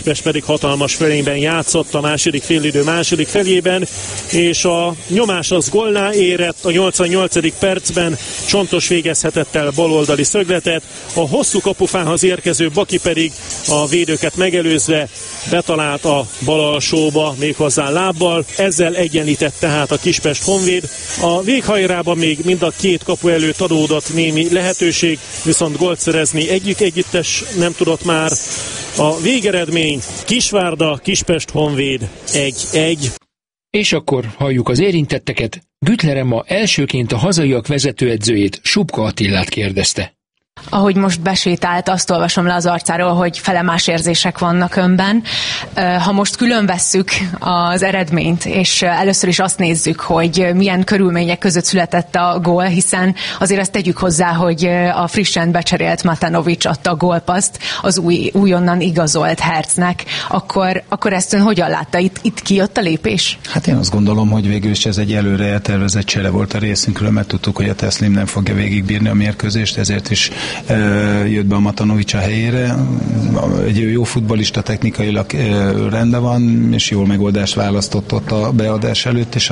Kispest pedig hatalmas fölényben játszott a második félidő második felében, és a nyomás az gólnál érett. A 88. percben Csontos végezhetett el baloldali szögletet, a hosszú kapufához érkező Baki pedig a védőket megelőzve betalált a bal alsóba, méghozzá lábbal, ezzel egyenlített tehát a Kispest Honvéd. A véghajrában még mind a két kapu előtt adódott némi lehetőség, viszont gólt szerezni együttes nem tudott már. A végeredmény Kisvárda, Kispest Honvéd 1-1. És akkor halljuk az érintetteket. Güttler Emma elsőként a hazaiak vezetőedzőjét, Subka Attilát kérdezte. Ahogy most besétált, azt olvasom le az arcáról, hogy felemás érzések vannak önben. Ha most külön vesszük az eredményt, és először is azt nézzük, hogy milyen körülmények között született a gól, hiszen azért azt tegyük hozzá, hogy a frissen becserélt Matanovics adta a gólpaszt az újonnan igazolt Hercnek, akkor ezt ön hogyan látta? Itt kijött a lépés? Hát én azt gondolom, hogy végül is ez egy előre eltervezett csere volt a részünkről, mert tudtuk, hogy a Teslim nem fogja végigbírni a mérkőzést, ezért is jött be a Matanovics a helyére. Egy jó futballista, technikailag rendben van, és jól megoldást választott ott a beadás előtt, és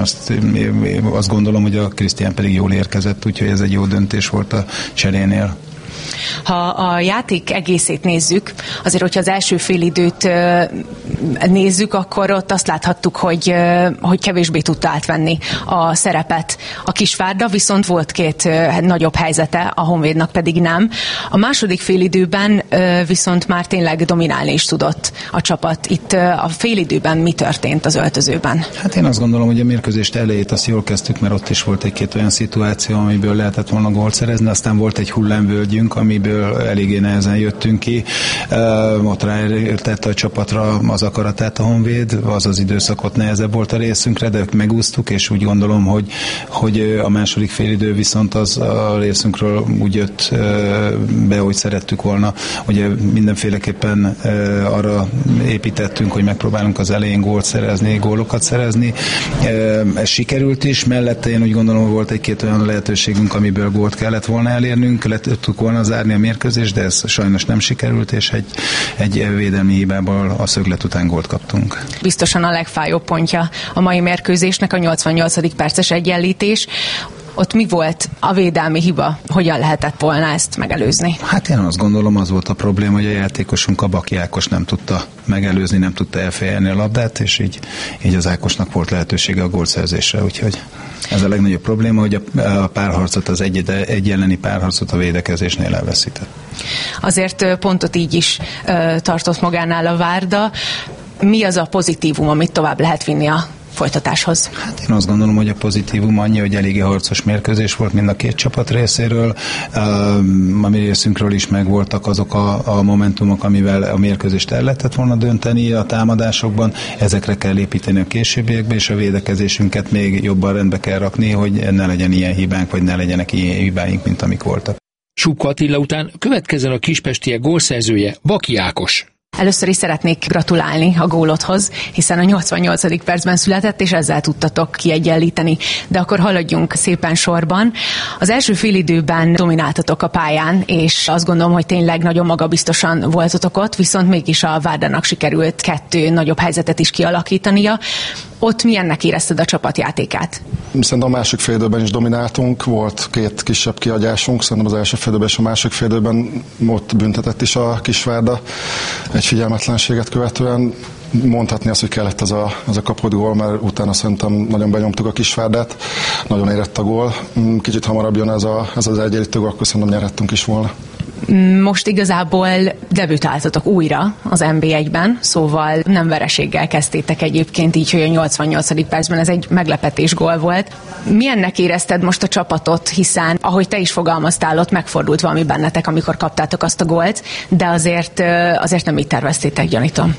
azt gondolom, hogy a Krisztián pedig jól érkezett, úgyhogy ez egy jó döntés volt a cserénél. Ha a játék egészét nézzük, azért, hogyha az első félidőt nézzük, akkor ott azt láthattuk, hogy kevésbé tudta átvenni a szerepet a Kisvárda, viszont volt két nagyobb helyzete, a Honvédnak pedig nem. A második félidőben viszont már tényleg dominálni is tudott a csapat. Itt a félidőben mi történt az öltözőben? Hát én azt gondolom, hogy a mérkőzést elejét azt jól kezdtük, mert ott is volt egy-két olyan szituáció, amiből lehetett volna gólt szerezni, aztán volt egy hullámvölgyünk, amiből eléggé nehezen jöttünk ki. Ott ráértette a csapatra az akaratát a Honvéd, az az időszakot nehezebb volt a részünkre, de megúsztuk, és úgy gondolom, hogy a második félidő viszont az a részünkről úgy jött be, hogy szerettük volna. Ugye mindenféleképpen arra építettünk, hogy megpróbálunk az elején gólokat szerezni. Ez sikerült is, mellette én úgy gondolom, hogy volt egy-két olyan lehetőségünk, amiből gólt kellett volna elérnünk, le tudtuk volna zárni a mérkőzést, de ez sajnos nem sikerült, és egy védelmi hibából a szöglet után gólt kaptunk. Biztosan a legfájóbb pontja a mai mérkőzésnek a 88. perces egyenlítés. Ott mi volt a védelmi hiba? Hogyan lehetett volna ezt megelőzni? Hát én azt gondolom, az volt a probléma, hogy a játékosunk, a Baki Ákos nem tudta megelőzni, nem tudta elfejelni a labdát, és így az Ákosnak volt lehetősége a gólszerzésre, úgyhogy ez a legnagyobb probléma, hogy a párharcot, az egy elleni párharcot a védekezésnél elveszített. Azért pontot így is tartott magánál a Várda. Mi az a pozitívum, amit tovább lehet vinni a folytatáshoz? Hát én azt gondolom, hogy a pozitívum annyi, hogy eléggé harcos mérkőzés volt mind a két csapat részéről. A mi részünkről is megvoltak azok a momentumok, amivel a mérkőzést el lehetett volna dönteni a támadásokban. Ezekre kell építeni a későbbiekbe, és a védekezésünket még jobban rendbe kell rakni, hogy ne legyen ilyen hibánk, vagy ne legyenek ilyen hibáink, mint amik voltak. Subka Attila után következzen a kispestiek gólszerzője, Baki Ákos. Először is szeretnék gratulálni a gólodhoz, hiszen a 88. percben született, és ezzel tudtatok kiegyenlíteni. De akkor haladjunk szépen sorban. Az első félidőben domináltatok a pályán, és azt gondolom, hogy tényleg nagyon magabiztosan voltatok ott, viszont mégis a Várdának sikerült 2 nagyobb helyzetet is kialakítania. Ott milyennek érezted a csapatjátékát? Szerintem a másik félidőben is domináltunk, volt 2 kisebb kiadásunk, szerintem az első félidőben és a másik félidőben ott büntetett is a Kisvárda egy figyelmetlenséget követően. Mondhatni azt, hogy kellett az a kapott gól, mert utána szerintem nagyon benyomtuk a Kisvárdát, nagyon érett a gól. Kicsit hamarabb jön ez az egyenlítő gól, akkor szerintem nyerhettünk is volna. Most igazából debütáltatok újra az NB1-ben, szóval nem vereséggel kezdtétek egyébként, így, hogy a 88. percben ez egy meglepetés gól volt. Milyennek érezted most a csapatot, hiszen ahogy te is fogalmaztál, ott megfordult valami bennetek, amikor kaptátok azt a gólt, de azért nem így terveztétek, gyanítom.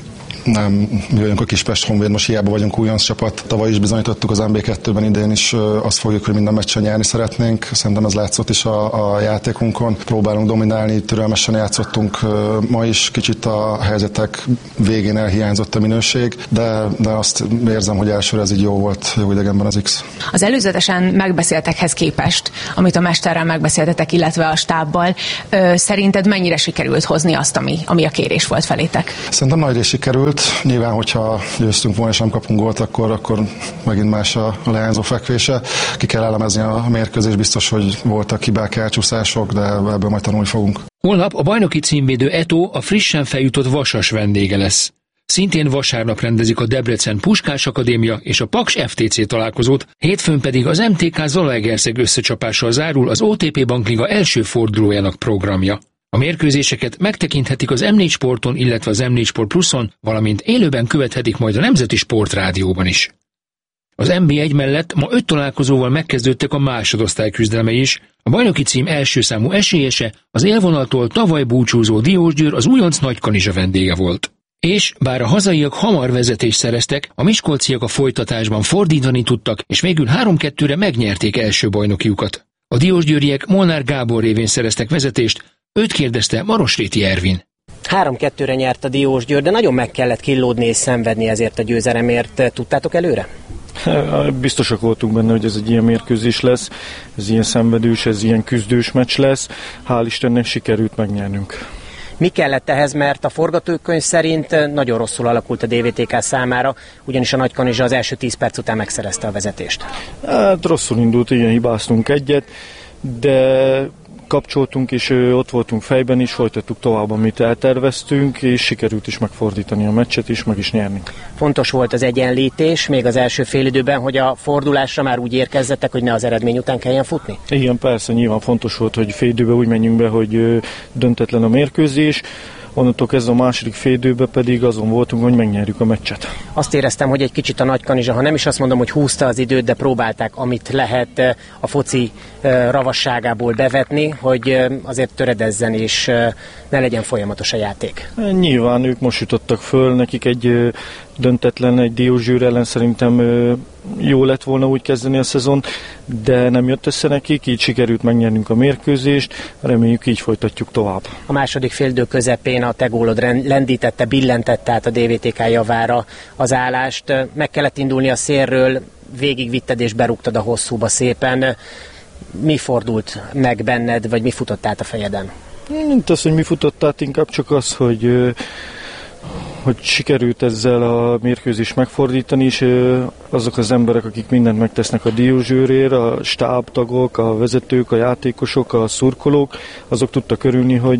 Nem, mi vagyunk a Kispest Honvéd, most hiába vagyunk újonc csapat. Tavaly is bizonyítottuk az MB2-ben, idén is azt fogjuk, hogy minden meccsen nyerni szeretnénk. Szerintem ez látszott is a játékunkon. Próbálunk dominálni, türelmesen játszottunk ma is. Kicsit a helyzetek végén elhiányzott a minőség, de azt érzem, hogy elsőre ez így jó volt, jó idegenben az X. Az előzetesen megbeszéltekhez képest, amit a mesterrel megbeszéltetek, illetve a stábbal, szerinted mennyire sikerült hozni azt, ami a kérés volt felétek? Szerintem nagy rész sikerült. Nyilván, hogyha győztünk volna és nem kapunk gólt, akkor megint más a leányzó fekvése. Ki kell elemezni a mérkőzés, biztos, hogy voltak hibák, elcsúszások, de ebből majd tanulni fogunk. Holnap a bajnoki címvédő Eto a frissen feljutott Vasas vendége lesz. Szintén vasárnap rendezik a Debrecen Puskás Akadémia és a Paks FTC találkozót, hétfőn pedig az MTK Zalaegerszeg összecsapással zárul az OTP Bankliga első fordulójának programja. A mérkőzéseket megtekinthetik az M4 Sporton, illetve az M4 Sport Pluson, valamint élőben követhetik majd a Nemzeti Sportrádióban is. Az NB1 mellett ma 5 találkozóval megkezdődtek a másodosztály küzdelmei is. A bajnoki cím első számú esélyese, az élvonaltól tavaly búcsúzó Diósgyőr az újonc Nagykanizsa vendége volt. És bár a hazaiak hamar vezetést szereztek, a miskolciak a folytatásban fordítani tudtak, és végül 3-2-re megnyerték első bajnokiukat. A diósgyőriek Molnár Gábor révén szereztek vezetést, őt kérdezte Marosréti Ervin. 3-2-re nyert a Diósgyőr, de nagyon meg kellett killódni és szenvedni ezért a győzelemért. Tudtátok előre? Biztosak voltunk benne, hogy ez egy ilyen mérkőzés lesz, ez ilyen szenvedős, ez ilyen küzdős meccs lesz. Hál' Istennek sikerült megnyernünk. Mi kellett ehhez, mert a forgatókönyv szerint nagyon rosszul alakult a DVTK számára, ugyanis a Nagykanizsa az első 10 perc után megszerezte a vezetést. Hát rosszul indult, igen, hibáztunk egyet, de kapcsoltunk, és ott voltunk fejben is, folytattuk tovább, amit elterveztünk, és sikerült is megfordítani a meccset, és meg is nyerni. Fontos volt az egyenlítés, még az első félidőben, hogy a fordulásra már úgy érkezzettek, hogy ne az eredmény után kelljen futni? Igen, persze, nyilván fontos volt, hogy félidőben úgy menjünk be, hogy döntetlen a mérkőzés. Onnantól kezdve a második félidőbe pedig azon voltunk, hogy megnyerjük a meccset. Azt éreztem, hogy egy kicsit a Nagykanizsa, ha nem is azt mondom, hogy húzta az időt, de próbálták, amit lehet a foci ravasságából bevetni, hogy azért töredezzen és ne legyen folyamatos a játék. Nyilván ők most jutottak föl, nekik egy döntetlen, egy Diósgyőr ellen szerintem jó lett volna úgy kezdeni a szezont, de nem jött össze nekik, így sikerült megnyernünk a mérkőzést, reméljük így folytatjuk tovább. A második félidő közepén a te gólod lendítette, billentette át a DVTK javára az állást. Meg kellett indulni a szélről, végigvitted és berúgtad a hosszúba szépen. Mi fordult meg benned, vagy mi futott át a fejeden? Mint az, hogy mi futott át, inkább csak az, hogy sikerült ezzel a mérkőzést megfordítani, és azok az emberek, akik mindent megtesznek a Diósgyőrért, a stábtagok, a vezetők, a játékosok, a szurkolók, azok tudtak örülni, hogy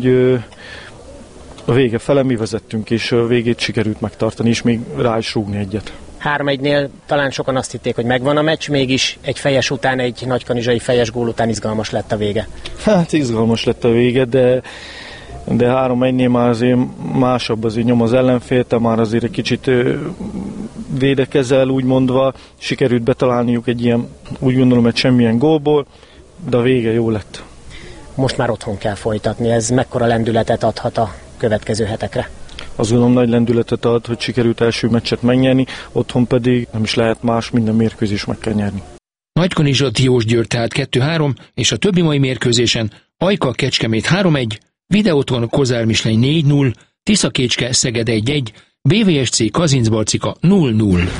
a vége fele mi vezettünk, és a végét sikerült megtartani, és még rá is rúgni egyet. 3-1-nél talán sokan azt hitték, hogy megvan a meccs, mégis egy fejes után, egy nagykanizsai fejes gól után izgalmas lett a vége. Hát izgalmas lett a vége, de 3-1-nél már azért másabb azért nyom az ellenfél, már azért egy kicsit védekezel, úgymondva, sikerült betalálniuk egy ilyen, úgy gondolom, egy semmilyen gólból, de a vége jó lett. Most már otthon kell folytatni, ez mekkora lendületet adhat a következő hetekre? Azt gondolom, nagy lendületet ad, hogy sikerült első meccset megnyerni, otthon pedig nem is lehet más, minden mérkőzés meg kell nyerni. Nagykanizsa Diósgyőr tehát 2-3, és a többi mai mérkőzésen Ajka Kecskemét 3-1, Videóton Kozár Misleny 4-0, Tiszakécske Szeged 1-1, BVSC Kazincbarcika 0-0.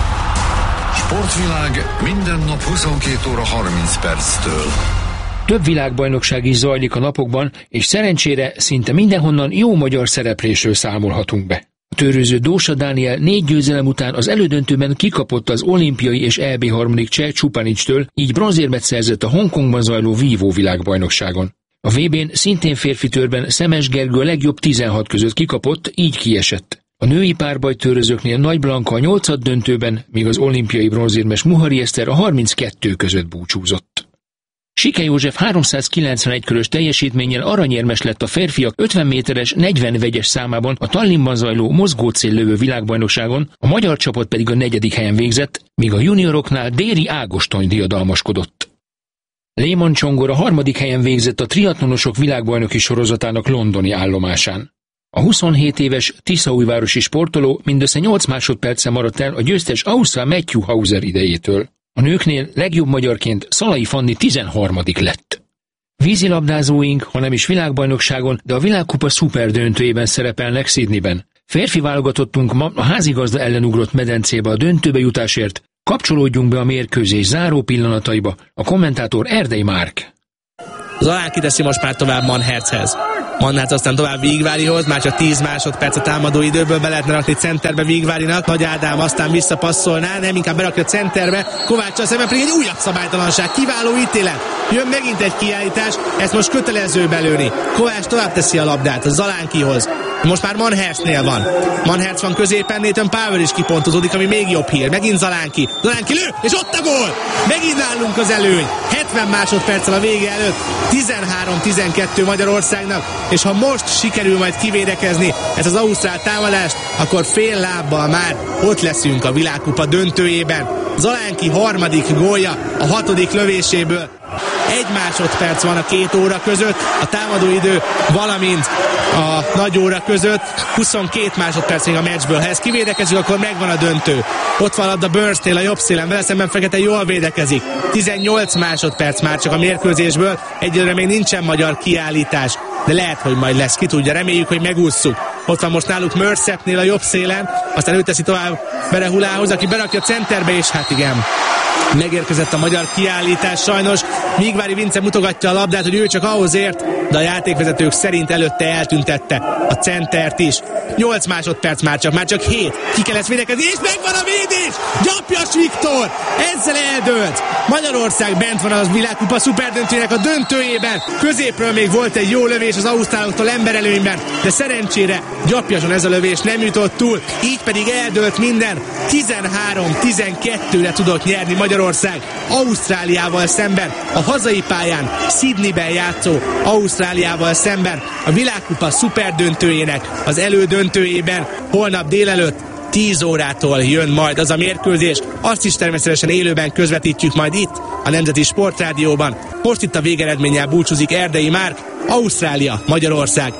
Sportvilág minden nap 22 óra 30 perctől. Több világbajnokság is zajlik a napokban, és szerencsére szinte mindenhonnan jó magyar szereplésről számolhatunk be. A törőző Dósa Dániel 4 győzelem után az elődöntőben kikapott az olimpiai és EB harmadik cseh Csupanicstől, így bronzérmet szerzett a Hongkongban zajló vívó világbajnokságon. A VB-n szintén férfi törben Szemes Gergő a legjobb 16 között kikapott, így kiesett. A női párbajtőrözőknél Nagy Blanka a 8. döntőben, míg az olimpiai bronzérmes Muhari Eszter a 32 között búcsúzott. Sike József 391 körös teljesítménnyel aranyérmes lett a férfiak 50 méteres 40 vegyes számában a Tallinnban zajló mozgócéllövő világbajnokságon, a magyar csapat pedig a 4. helyen végzett, míg a junioroknál Déri Ágoston diadalmaskodott. Léman Csongor a 3. helyen végzett a triatlonosok világbajnoki sorozatának londoni állomásán. A 27 éves tiszaújvárosi sportoló mindössze 8 másodperccel maradt el a győztes ausztrál Matthew Hauser idejétől. A nőknél legjobb magyarként Szalai Fanni 13. lett. Vízilabdázóink, ha nem is világbajnokságon, de a világkupa szuperdöntőjében szerepelnek Sydneyben. Férfi válogatottunk ma a házigazda ellen ugrott medencébe a döntőbe jutásért. Kapcsolódjunk be a mérkőzés záró pillanataiba, a kommentátor Erdei Márk. Zalán kiteszi most már tovább Manhertzhez. Manhertz aztán tovább Vigvárihoz, már csak 10 másodperc a támadó időből, be lehetne rakni centerbe Vigvárinak. Nagy Ádám aztán visszapasszolná, nem inkább berakja centerbe. Kováccsal szemben pedig egy újabb szabálytalanság, kiváló ítélet. Jön megint egy kiállítás, ezt most kötelező belőni. Kovács tovább teszi a labdát a Zalánkihoz. Most már Manhertznél van. Manhertz van középen, Nathan Power is kipontozódik, ami még jobb hír. Megint Zalánki lő, és ott a gól! Megint állunk az előny. 70 másodperccel a vége előtt. 13-12 Magyarországnak, és ha most sikerül majd kivédekezni ezt az ausztrál támadást, akkor fél lábbal már ott leszünk a világkupa döntőjében. Zalánki harmadik gólja a 6. lövéséből. 1 másodperc van a 2 óra között, a támadóidő, valamint a nagy óra között, 22 másodperc még a meccsből. Ha ezt kivédekezünk, akkor megvan a döntő. Ott van a Burnsnél a jobb szélen, vele szemben Fekete jól védekezik. 18 másodperc már csak a mérkőzésből, egyelőre még nincsen magyar kiállítás, de lehet, hogy majd lesz, ki tudja, reméljük, hogy megússzuk. Ott van most náluk Mörsepnél a jobb szélen, aztán ő teszi tovább Berehulához, aki berakja centerbe, és hát igen, megérkezett a magyar kiállítás sajnos. Vigvári Vince mutogatja a labdát, hogy ő csak ahhoz ért, de a játékvezetők szerint előtte eltüntette a centert is. 8 másodperc már csak 7. Ki kell ezt védekezni, és megvan a védés! Gyapjas Viktor! Ezzel eldőlt! Magyarország bent van a világkupa szuperdöntőjének a döntőjében. Középről még volt egy jó lövés az ausztráloktól emberelőnyben, de szerencsére Gyapjason ez a lövés nem jutott túl, így pedig eldőlt minden. 13-12-re tudott nyerni Magyarország Ausztráliával szemben, a hazai pályán, Sydneyben játszó Ausztráliával szemben, a világkupa szuperdöntőjének az elődöntőjében. Holnap délelőtt 10 órától jön majd az a mérkőzés, azt is természetesen élőben közvetítjük majd itt, a Nemzeti Sportrádióban. Most itt a végeredménnyel búcsúzik Erdei Márk, Ausztrália, Magyarország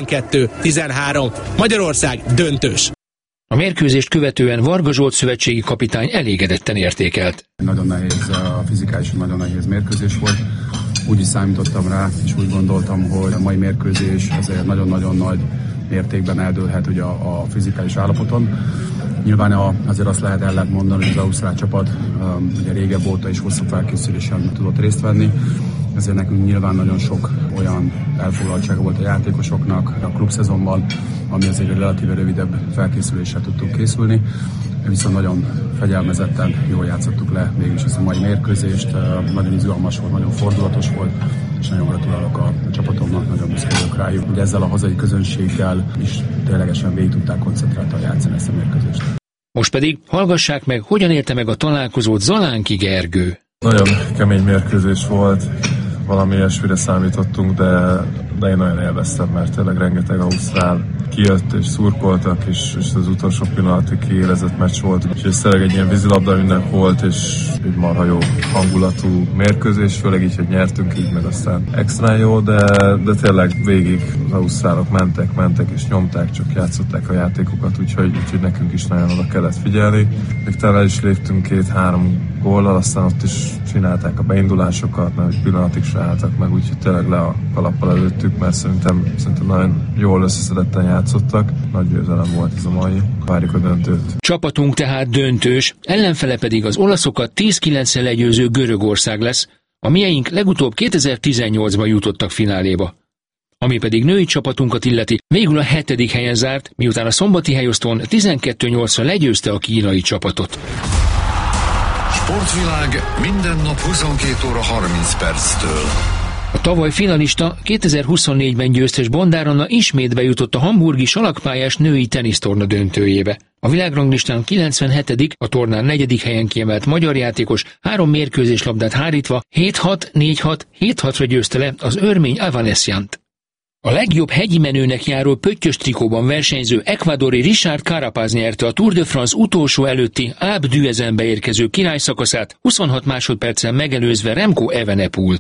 12-13, Magyarország döntős. A mérkőzést követően Varga Zsolt szövetségi kapitány elégedetten értékelt. Nagyon nehéz, fizikálisan nagyon nehéz mérkőzés volt. Úgy is számítottam rá, és úgy gondoltam, hogy a mai mérkőzés azért nagyon-nagyon nagy mértékben eldőlhet ugye a fizikális állapoton. Nyilván azért azt lehet mondani, hogy az ausztrál csapat ugye régebb óta is hosszú felkészülésen tudott részt venni. Ezért nekünk nyilván nagyon sok olyan elfoglaltsága volt a játékosoknak a klubszezonban, ami azért egy relatíve rövidebb felkészüléssel tudtunk készülni. Viszont nagyon fegyelmezetten jól játszottuk le mégis ezt a mai mérkőzést. Nagyon izgalmas volt, nagyon fordulatos volt, és nagyon gratulálok a csapatomnak, nagyon büszke vagyok rájuk, hogy ezzel a hazai közönséggel is ténylegesen végig tudták koncentráltan játszani ezt a mérkőzést. Most pedig hallgassák meg, hogyan élte meg a találkozót Zalánki Gergő. Nagyon kemény mérkőzés volt, valami ilyesmire számítottunk, de én nagyon élveztem, mert tényleg rengeteg ausztrál kijött és szurkoltak, és az utolsó pillanatig kiélezett meccs volt. És tényleg egy ilyen vízilabda ünnep volt, és egy marha jó hangulatú mérkőzés, főleg így, hogy nyertünk így, meg aztán extra jó, de tényleg végig az ausztrálok mentek és nyomták, csak játszották a játékokat, úgyhogy nekünk is nagyon oda kellett figyelni. Még talán el is léptünk 2-3 góllal, aztán ott is csinálták a beindulásokat, mert egy pillanatig se álltak meg, úgyhogy tényleg le a kalappal előttük, mert szerintem nagyon jól összeszedetten játszottak. Nagy győzelem volt ez a mai, várjuk a döntőt. Csapatunk tehát döntős, ellenfele pedig az olaszokat 10-9-szel legyőző Görögország lesz, a mieink legutóbb 2018-ban jutottak fináléba. Ami pedig női csapatunkat illeti, végül a 7. helyen zárt, miután a szombati helyosztón 12-8-ra legyőzte a kínai csapatot. Sportvilág minden nap 22 óra 30 perctől. A tavaly finalista 2024-ben győztes Bondár Anna ismét bejutott a hamburgi salakpályás női tenisztorna döntőjébe. A világranglistán 97., a tornán 4. helyen kiemelt magyar játékos 3 mérkőzéslabdát hárítva 7-6, 4-6, 7-6-ra győzte le az örmény Avanesiant. A legjobb hegyi menőnek járó pöttyös trikóban versenyző ekvadori Richard Carapaz nyerte a Tour de France utolsó előtti Alpe d'Huezenbe érkező királyszakaszát, 26 másodperccel megelőzve Remco Evenepoelt.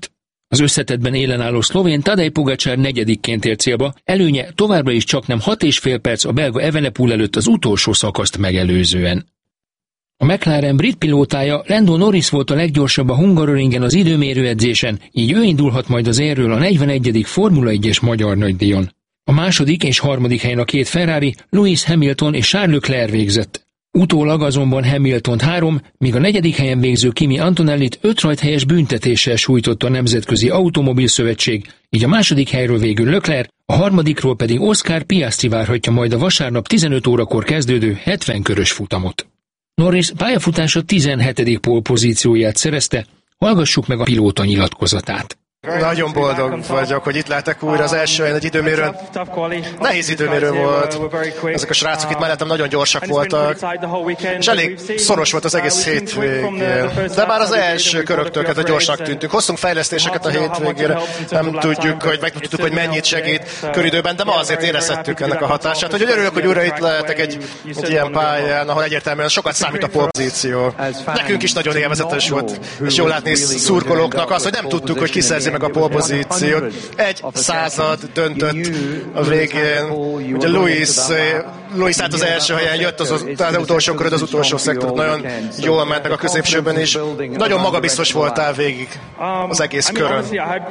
Az összetettben élen álló szlovén Tadej Pogačar negyedikként ért célba, előnye továbbra is csaknem 6,5 perc a belga Evenepoel előtt az utolsó szakaszt megelőzően. A McLaren brit pilótája Lando Norris volt a leggyorsabb a Hungaroringen az időmérőedzésen, így ő indulhat majd az érről a 41. Formula 1-es magyar nagydíjon. A második és harmadik helyen a két Ferrari, Lewis Hamilton és Charles Leclerc végzett. Utólag azonban Hamiltont 3, míg a negyedik helyen végző Kimi Antonellit 5 rajthelyes büntetéssel sújtotta a Nemzetközi Automobil Szövetség, így a második helyről végül Leclerc, a harmadikról pedig Oscar Piastri várhatja majd a vasárnap 15 órakor kezdődő 70 körös futamot. Norris pályafutása 17. pole-pozícióját szerezte, hallgassuk meg a pilóta nyilatkozatát. Nagyon boldog vagyok, hogy itt lehetek újra az első helyen egy időmérőn. Nehéz időmérő volt. Ezek a srácok itt mellettem nagyon gyorsak voltak, és elég szoros volt az egész hétvégén. De már az első köröktől kezdve gyorsnak tűntünk. Hoztunk fejlesztéseket a hétvégére, nem tudjuk, hogy mennyit segít köridőben, de ma azért érezhettük ennek a hatását. Hogy örülök, hogy újra itt lehetek egy ilyen pályán, ahol egyértelműen sokat számít a pozíció. Nekünk is nagyon élvezetes volt, és jól látni szurkolóknak azt, hogy nem tudtuk, hogy kiszerzi meg a polpozíciót. 1/100 döntött a végén. Ugye Lewis állt az első helyen, jött az utolsó köröd, az utolsó szektor, nagyon jól ment meg a középsőben is. Nagyon magabiztos voltál végig az egész körön.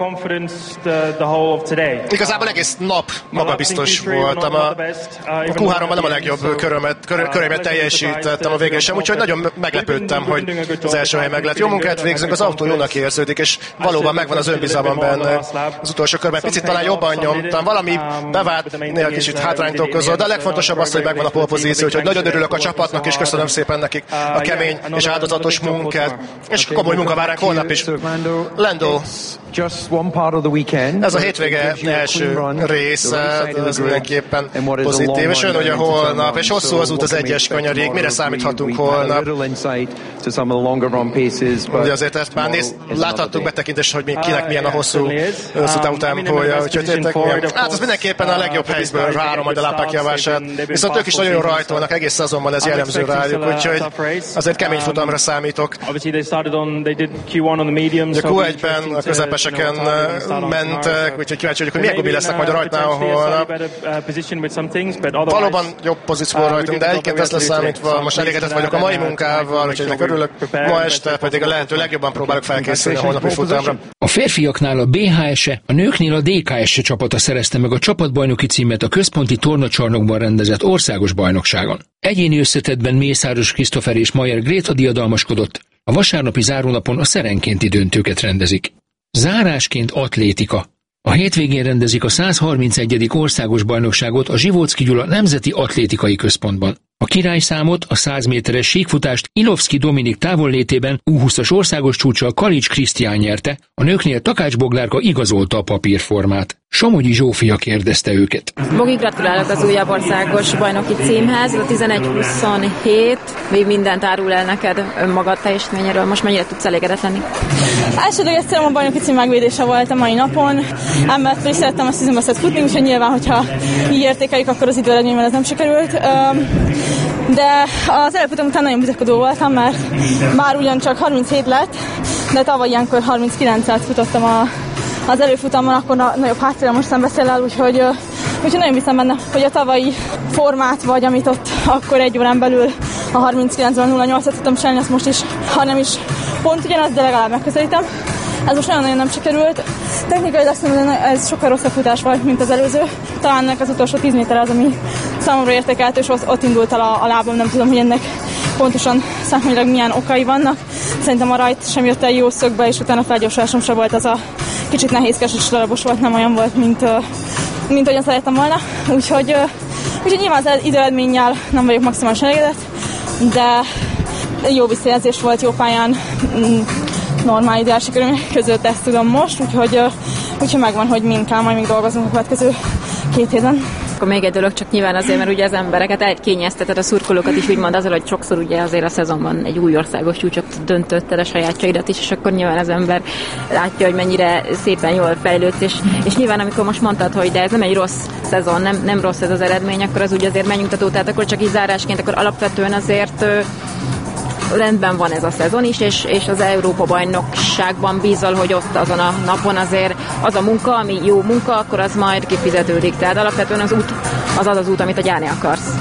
Igazából egész nap magabiztos voltam. A Q3-ban nem a legjobb körömet teljesítettem a végén sem, úgyhogy nagyon meglepődtem, hogy az első hely meg lett. Jó munkát végzünk, az autó jónak érződik, és valóban megvan az önbizalom benne. Az utolsó körben picit talán jobban nyomtam, valami bevált, kicsit hátrányt okozott, de a legfontosabb az, hogy megvan a polpozíció, úgyhogy nagyon örülök a csapatnak, és köszönöm szépen nekik a kemény és áldozatos munkát, és komoly munka vár ránk holnap is. Lando, ez a hétvége első része, ez mindenképpen pozitív, és ön ugye holnap, és hosszú az út az egyes kanyarig, mire számíthatunk holnap? Ugye azért ezt már láthattuk betekintés, hogy kinek milyen a hosszú tempója, úgyhogy hát az mindenképpen a legjobb helyzetből várom majd a lámpák javását, viszont ők is nagyon rajtolnak, egész szezonban ez jellemző rájuk, úgyhogy azért kemény futamra számítok. A Q1-ben a közepeseken mentek, úgyhogy kíváncsi vagyok, hogy milyen gumi lesznek majd a rajtnál holnap. Valóban jobb pozíció rajtunk, de egyébként ezt leszámítva most elégedett vagyok a mai munkával, úgyhogy ennek örülök. Ma este pedig a lehető legjobban próbálok felkészülni a holnapi futamra. A férfiaknál a BHS-e, a nőknél a DKS-e csapata szerezte meg a csapatbajnoki címet a központi tornacsarnokban rendezett országos bajnokságon. Egyéni összetettben Mészáros Krisztófer és Mayer Gréta diadalmaskodott, a vasárnapi zárónapon a szerenkénti döntőket rendezik. Zárásként atlétika. A hétvégén rendezik a 131. országos bajnokságot a Zsivóczky Gyula Nemzeti Atlétikai Központban. A királyszámot, a 100 méteres síkfutást Ilovszki Dominik távollétében U20-as országos csúccsal Kalics Krisztián nyerte, a nőknél Takács Boglárka igazolta a papírformát. Somogyi Zsófia kérdezte őket. Bogi, gratulálok az újabb országos bajnoki címhez, a 11-27, még mindent árul el neked önmagad teljesítményéről, most mennyire tudsz elégedett lenni? Elsődleges célom a bajnoki cím megvédése volt a mai napon, emellett is szerettem azt izomaszat futni, úgyhogy nyilván, hogyha így értékeljük, akkor az időeredményben ez nem sikerült. De az előfutam után nagyon bizakodó voltam, mert már ugyancsak 37 lett, de tavaly ilyenkor 39-et futottam az előfutamon, akkor nagyobb háttérrel most szembeszéllel, úgyhogy nagyon hiszem benne, hogy a tavalyi formát, vagy amit ott akkor egy órán belül a 39-08-et tudtam csinálni, azt most is, ha nem is pont ugyanaz, de legalább megközelítem. Ez most nagyon-nagyon nem sikerült. Technikai azt mondom, hogy ez sokkal rosszabb futás volt, mint az előző. Talán az utolsó 10 méter az, ami számomra értékelt, és ott indult el a lábam, nem tudom, hogy ennek pontosan szakmailag milyen okai vannak. Szerintem a rajt sem jött el jó szögbe, és utána a felgyorsulásom sem volt az a kicsit nehézkes és darabos volt, nem olyan volt, mint ahogyan szerettem volna. Úgyhogy nyilván az időeredménnyel nem vagyok maximálisan elégedett, de jó visszajelzés volt, jó pályán, normál ideális körülmények között, ezt tudom most, úgyhogy megvan, hogy mind kell majd még dolgozunk a következő 2 héten. Akkor még egy dolog, csak nyilván azért, mert ugye az embereket elkényezteted, a szurkolókat is úgymond azzal, hogy sokszor ugye azért a szezonban egy új országos csúcsot döntötted a sajátjaidat is, és akkor nyilván az ember látja, hogy mennyire szépen jól fejlődsz, és nyilván amikor most mondtad, hogy de ez nem egy rossz szezon, nem rossz ez az eredmény, akkor az úgy azért megnyugtató, tehát akkor csak így zárásként, akkor alapvetően azért rendben van ez a szezon is, és az Európa-bajnokságban bízol, hogy ott azon a napon azért az a munka, ami jó munka, akkor az majd kifizetődik. Tehát alapvetően az út az út, amit gyárni akarsz.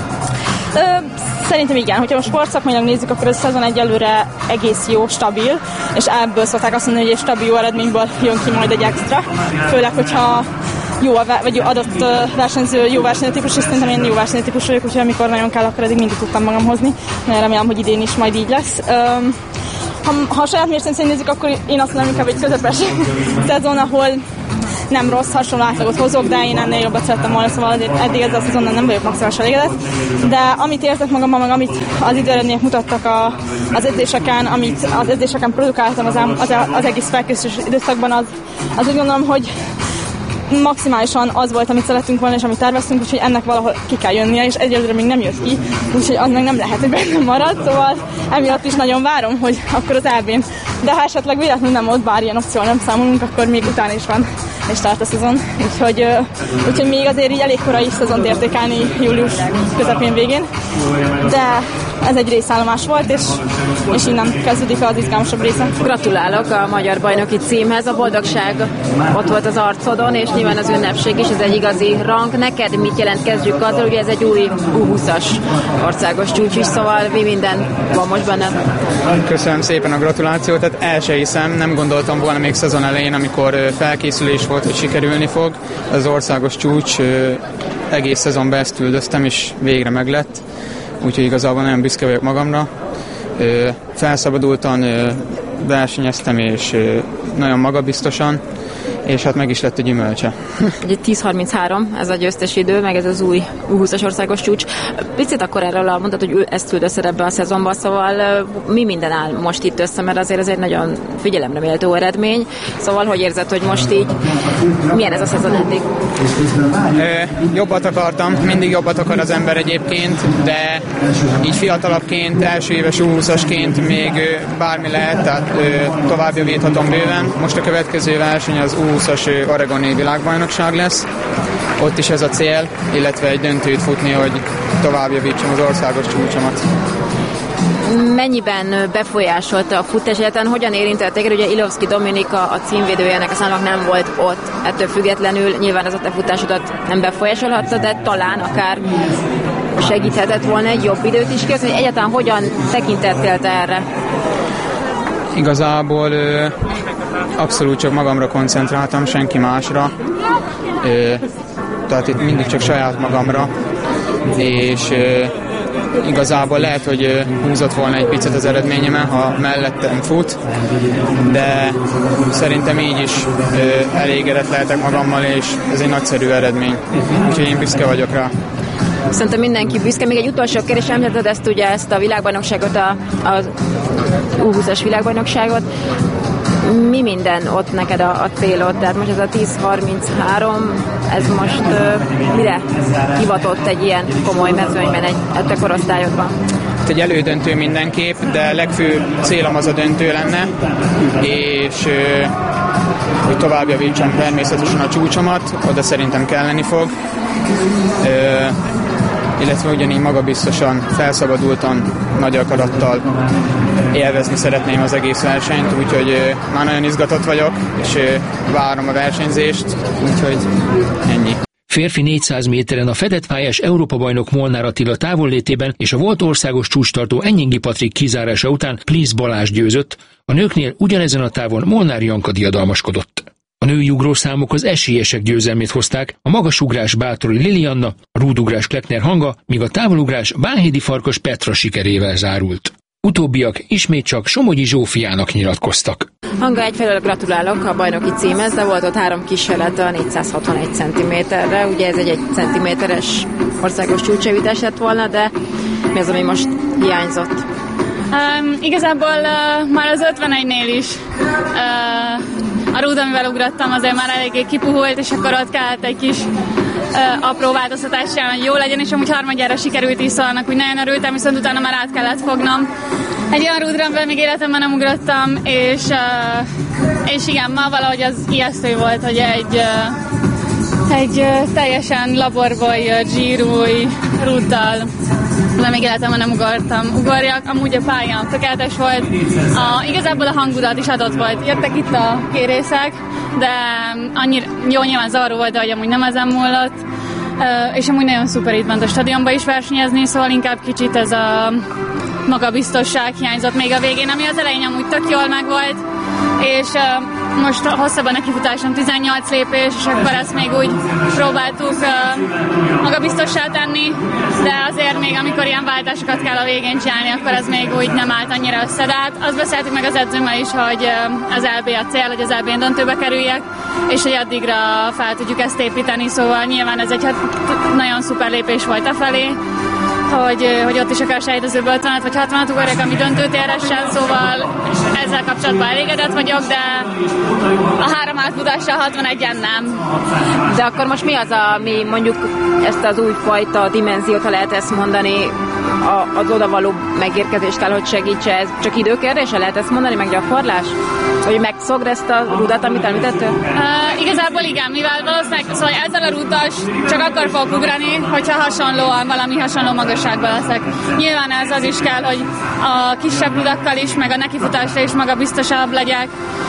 Szerintem igen, hogyha most sportszakmailag nézzük, akkor a szezon egyelőre egész jó, stabil, és ebből szokták azt mondani, hogy egy stabil jó eredményből jön ki majd egy extra. Főleg, hogyha jó vagy adott versenyző, jó versenytípus, és szerintem én jó versenytípus vagyok, úgyhogy amikor nagyon kell, akkor eddig mindig tudtam magam hozni. Nagyon remélem, hogy idén is majd így lesz. Ha a saját mércén szerint nézzük, akkor én azt mondom, inkább egy közepes szezon, ahol nem rossz, hasonló átlagot hozok, de én ennél jobbat szerettem volna, szóval eddig ezzel a szezonnal nem vagyok maximális elégedett. De amit érzek magamban, meg amit az időeredmények mutattak az edzéseken, amit az edzéseken produkáltam az egész felkészülés időszakban, az úgy gondolom, hogy maximálisan az volt, amit szerettünk volna, és amit terveztünk, úgyhogy ennek valahol ki kell jönnie, és egyelőre még nem jött ki, úgyhogy az meg nem lehet, hogy bennem marad, szóval emiatt is nagyon várom, hogy akkor az EB-n, de ha esetleg véletlenül nem ott, bár ilyen opcióval nem számolunk, akkor még utána is van, és tart a szezon, úgyhogy még azért így elég korai szezont értékelni július közepén végén, de ez egy részállomás volt, és innen kezdődik az izgalmasabb része. Gratulálok a magyar bajnoki címhez, a boldogság ott volt az arcodon, és nyilván az ünnepség is, ez egy igazi rang. Neked mit jelent, kezdjük azzal, ugye ez egy új U20-as országos csúcs is, szóval mi minden van most benned? Köszönöm szépen a gratulációt, tehát el se hiszem, nem gondoltam volna még szezon elején, amikor felkészülés volt, hogy sikerülni fog. Az országos csúcs, egész szezonban ezt üldöztem, és végre meglett. Úgyhogy igazából nagyon büszke vagyok magamra. Felszabadultan versenyeztem, és nagyon magabiztosan, és hát meg is lett a gyümölcse. Egy 10:33, ez a győztes idő, meg ez az új U20-as országos csúcs. Picit akkor erről mondtad, hogy ezt üldözted ebbe a szezonban, szóval mi minden áll most itt össze, mert azért ez egy nagyon figyelemre méltó eredmény. Szóval hogy érzed, hogy most így milyen ez a szezon eddig? Jobbat akartam, mindig jobbat akar az ember egyébként, de így fiatalabbként, első éves U20-asként még bármi lehet, tehát tovább javíthatom bőven. Most a következő verseny az U20-as oregoni világbajnokság lesz. Ott is ez a cél, illetve egy döntőt futni, hogy tovább javítsam az országos csúcsomat. Mennyiben befolyásolta a futás egyáltalán, hogyan érintett téged? Ugye Ilovszki Dominika, a címvédője ennek a számnak nem volt ott, ettől függetlenül nyilván az a te futásodat nem befolyásolhatta, de talán akár segíthetett volna egy jobb időt is kihozni, hogy egyáltalán hogyan tekintettél te erre? Igazából abszolút csak magamra koncentráltam, senki másra. Tehát itt mindig csak saját magamra, és igazából lehet, hogy húzott volna egy picit az eredményemen, ha mellettem fut, de szerintem így is elégedett lehetek magammal, és ez egy nagyszerű eredmény. Úgyhogy én büszke vagyok rá. Szerintem mindenki büszke. Még egy utolsó kérdés, említetted ezt a világbajnokságot, az U20-as világbajnokságot. Mi minden ott neked a célod? Tehát most ez a 10:33, ez most mire hivatott egy ilyen komoly mezőnyben a te korosztályodban? Egy elődöntő mindenképp, de legfőbb célom az a döntő lenne, és hogy tovább javítsam természetesen a csúcsomat, oda szerintem kelleni fog. Illetve ugyanígy magabiztosan, felszabadultan, nagy akarattal élvezni szeretném az egész versenyt, úgyhogy már nagyon izgatott vagyok, és várom a versenyzést, úgyhogy ennyi. Férfi 400 méteren a fedett pályás Európa-bajnok Molnár Attila távollétében és a volt országos csúcstartó Enyingi Patrik kizárása után Plisz Balázs győzött, a nőknél ugyanezen a távon Molnár Janka diadalmaskodott. A női ugrószámok az esélyesek győzelmét hozták, a magasugrás Bátori Lilianna, a rúdugrás Kleckner Hanga, míg a távolugrás Bánhédi Farkas Petra sikerével zárult. Utóbbiak ismét csak Somogyi Zsófiának nyilatkoztak. Hanga, egyfelől gratulálok a bajnoki címhez, de volt ott 3 kísérlet a 461 cm-re, ugye ez egy 1 cm-es országos csúcsjavítás lett volna, de mi az, ami most hiányzott? Igazából már az 51-nél is a rúd, amivel ugrottam, azért már eléggé kipuhult, és akkor ott kellett egy kis apró változtatás, hogy jó legyen, és amúgy harmadjára sikerült is, szóval annak úgy nagyon örültem, viszont utána már át kellett fognom. Egy olyan rúdra, amivel még életemben nem ugrottam, és igen, ma valahogy az ijesztő volt, hogy egy teljesen laborból jött zsírúj rúddal, de még életemben nem ugorjak. Amúgy a pályám tökéletes volt. Igazából a hangulat is adott volt. Jöttek itt a kérészek, de annyira jó, nyilván zavaró volt, de hogy amúgy nem ezen múlott. És amúgy nagyon szuper itt bent a stadionba is versenyezni, szóval inkább kicsit ez a magabiztosság hiányzott még a végén, ami az elején amúgy tök jól megvolt, és most hosszabb a nekifutásom 18 lépés, és akkor ezt még úgy próbáltuk magabiztossá tenni, de azért még amikor ilyen váltásokat kell a végén csinálni, akkor ez még úgy nem állt annyira össze, de hát azt beszéltük meg az edzőmmel is, hogy az LB a cél, hogy az LB-n döntőbe kerüljek, és hogy addigra fel tudjuk ezt építeni, szóval nyilván ez egy nagyon szuper lépés volt afelé, hogy ott is akár sejtezőből 50 vagy 60 ugorjak, ami döntőtérre sem, szóval ezzel kapcsolatban elégedett vagyok, de a 3 átfutással 61-en nem. De akkor most mi az, ami mondjuk ezt az újfajta dimenziót, ha lehet ezt mondani, az odavaló megérkezést kell, hogy segítse? Ez csak időkérdése, lehet ezt mondani, meg gyakorlás? Hogy megszokd ezt a rudat, amit említettél? Igazából igen, mivel valószínűleg szóval ezzel a ruddal csak akkor fogok ugrani, hogyha valami hasonló magasságban leszek. Nyilván ez az is kell, hogy a kisebb rudakkal is, meg a nekifutásra is magabiztosabb legyek,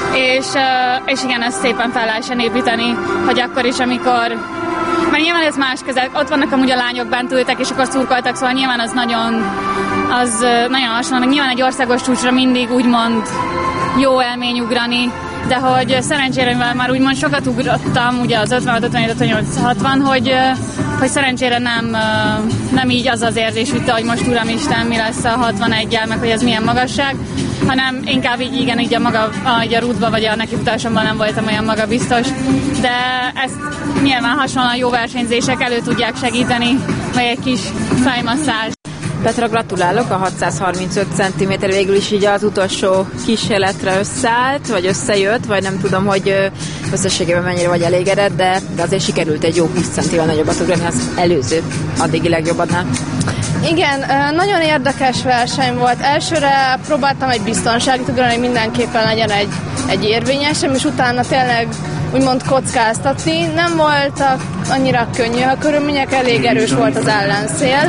és igen, ezt szépen fel lehessen építeni, hogy akkor is, amikor... Mert nyilván ez más közel, ott vannak amúgy a lányok bent ültek, és akkor szurkoltak, szóval nyilván az nagyon hasonló. Nyilván egy országos csúcsra mindig úgymond jó élmény ugrani, de hogy szerencsére, mivel már úgymond sokat ugrottam, ugye az 56, 57, 58, 60, hogy szerencsére nem így az az érzés vitte, hogy most uramisten, mi lesz a 61-jel, meg hogy ez milyen magasság, hanem inkább így a rútban vagy a nekifutásomban nem voltam olyan magabiztos, de ezt nyilván hasonlóan jó versenyzések elő tudják segíteni, vagy egy kis fejmasszázs. Petra, gratulálok, a 635 cm végül is így az utolsó kísérletre összeállt, vagy összejött, vagy nem tudom, hogy összességében mennyire vagy elégedett, de azért sikerült egy jó 20 centivel nagyobbat ugrani az előző addigi legjobbadnál. Igen, nagyon érdekes verseny volt. Elsőre próbáltam egy biztonságit ugrani, hogy mindenképpen legyen egy érvényesem, és utána tényleg úgymond kockáztatni. Nem voltak annyira könnyű a körülmények, elég erős volt az ellenszél.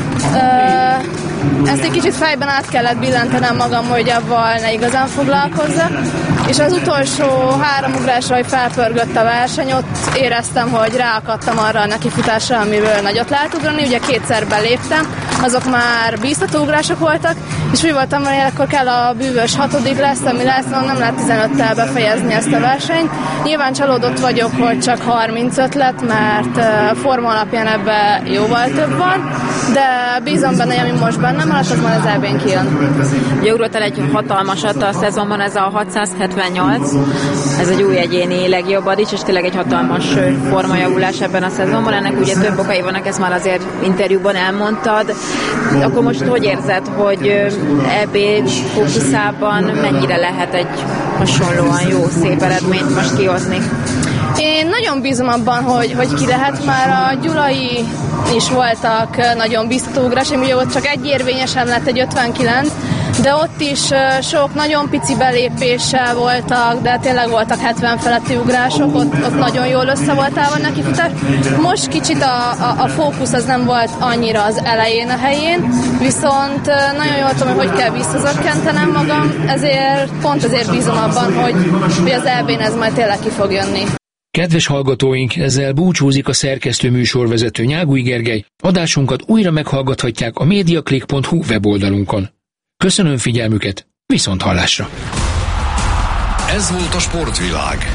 Ezt egy kicsit fejben át kellett billentenem magam, hogy abban ne igazán foglalkozzak. És az utolsó 3 ugrásra, hogy felpörgött a verseny, ott éreztem, hogy ráakadtam arra a nekifutásra, amiből nagyot lehet ugrani. Ugye 2-szer beléptem, azok már bíztató ugrások voltak, és úgy voltam, hogy akkor kell a bűvös 6. lesz, ami lesz, nem lehet 15-tel befejezni ezt a versenyt. Nyilván csalódott vagyok, hogy csak 35 lett, mert forma alapján ebben jóval több van, de bízom benne, ami most benne maradt, az már az EB-n kijön. Ugye ugrottál egy hatalmasat a szezonban, ez a 678, ez egy új egyéni legjobbad is, és tényleg egy hatalmas formajavulás ebben a szezonban. Ennek ugye több okai vannak, ezt már azért interjúban elmondtad. Akkor most hogy érzed, hogy EB fókuszában mennyire lehet egy hasonlóan jó, szép eredményt most kihozni? Én nagyon bízom abban, hogy ki lehet, már a gyulai is voltak nagyon biztató ugrás, ugye ott csak egy érvényesen lett egy 59, de ott is sok nagyon pici belépéssel voltak, de tényleg voltak 70 feletti ugrások, ott nagyon jól össze volt állva nekifutás. Most kicsit a fókusz az nem volt annyira az elején a helyén, viszont nagyon jól tudom, hogy kell visszazökkentenem magam, pont ezért bízom abban, hogy az EB-n ez majd tényleg ki fog jönni. Kedves hallgatóink, ezzel búcsúzik a szerkesztő műsorvezető Nyágúj Gergely. Adásunkat újra meghallgathatják a mediaclick.hu weboldalunkon. Köszönöm figyelmüket, viszont hallásra! Ez volt a Sportvilág.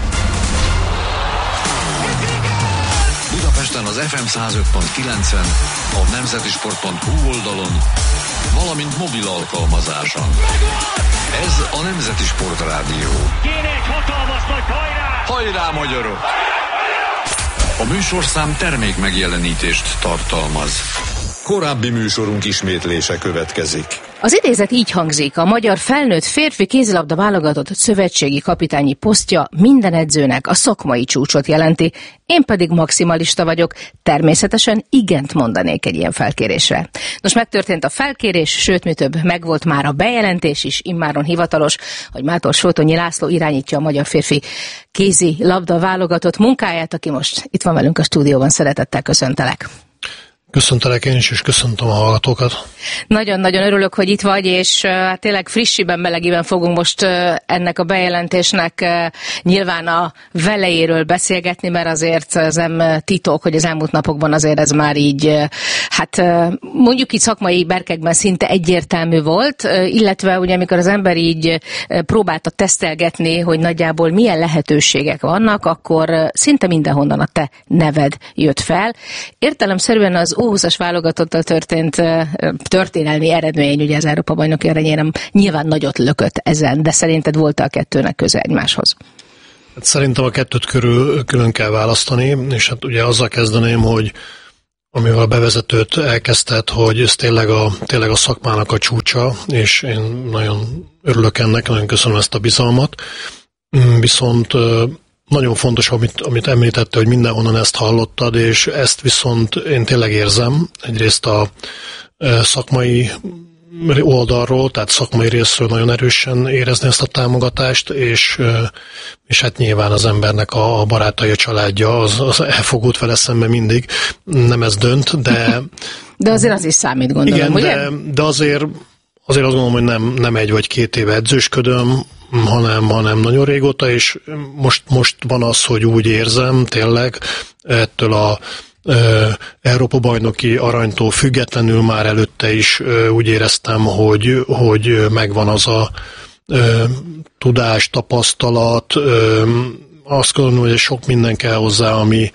Budapesten az FM 105.9-en, a nemzetisport.hu oldalon, valamint mobil alkalmazáson. Ez a Nemzeti Sport Rádió. Kéne egy hatalmas nagy hajrá! Hajrá, magyarok! A műsorszám termék megjelenítést tartalmaz. Korábbi műsorunk ismétlése következik. Az idézet így hangzik: a magyar felnőtt férfi kézilabda válogatott szövetségi kapitányi posztja minden edzőnek a szakmai csúcsot jelenti, én pedig maximalista vagyok, természetesen igent mondanék egy ilyen felkérésre. Nos, megtörtént a felkérés, sőt, mi több, megvolt már a bejelentés is, immáron hivatalos, hogy Mátor Soltonyi László irányítja a magyar férfi kézilabda válogatott munkáját, aki most itt van velünk a stúdióban. Szeretettel köszöntelek. Köszöntelek én is, és köszöntöm a hallgatókat. Nagyon-nagyon örülök, hogy itt vagy, és tényleg frissiben, melegiben fogunk most ennek a bejelentésnek nyilván a velejéről beszélgetni, mert azért ez nem titok, hogy az elmúlt napokban azért ez már így, hát mondjuk így szakmai berkekben szinte egyértelmű volt, illetve ugye amikor az ember így próbálta tesztelgetni, hogy nagyjából milyen lehetőségek vannak, akkor szinte mindenhonnan a te neved jött fel. Értelemszerűen az U20-as válogatottal történt történelmi eredmény, ugye az Európa-bajnoki aranyérem nyilván nagyot lökött ezen, de szerinted volt a kettőnek köze egymáshoz? Hát szerintem a kettőt külön kell választani, és hát ugye azzal kezdeném, hogy amivel a bevezetőt elkezdted, hogy ez tényleg a szakmának a csúcsa, és én nagyon örülök ennek, nagyon köszönöm ezt a bizalmat, viszont nagyon fontos, amit említette, hogy mindenhonnan ezt hallottad, és ezt viszont én tényleg érzem. Egyrészt a szakmai oldalról, tehát szakmai részről nagyon erősen érezni ezt a támogatást, és hát nyilván az embernek a barátai, a családja, az elfogult vele szemben mindig, nem ez dönt, de... De azért az is számít, gondolom, igen, ugye? De azért azt gondolom, hogy nem 1 vagy 2 éve edzősködöm, hanem nagyon régóta, és most van az, hogy úgy érzem tényleg ettől a Európa-bajnoki aranytól függetlenül már előtte is úgy éreztem, hogy megvan az a tudás, tapasztalat, azt gondolom, hogy sok minden kell hozzá,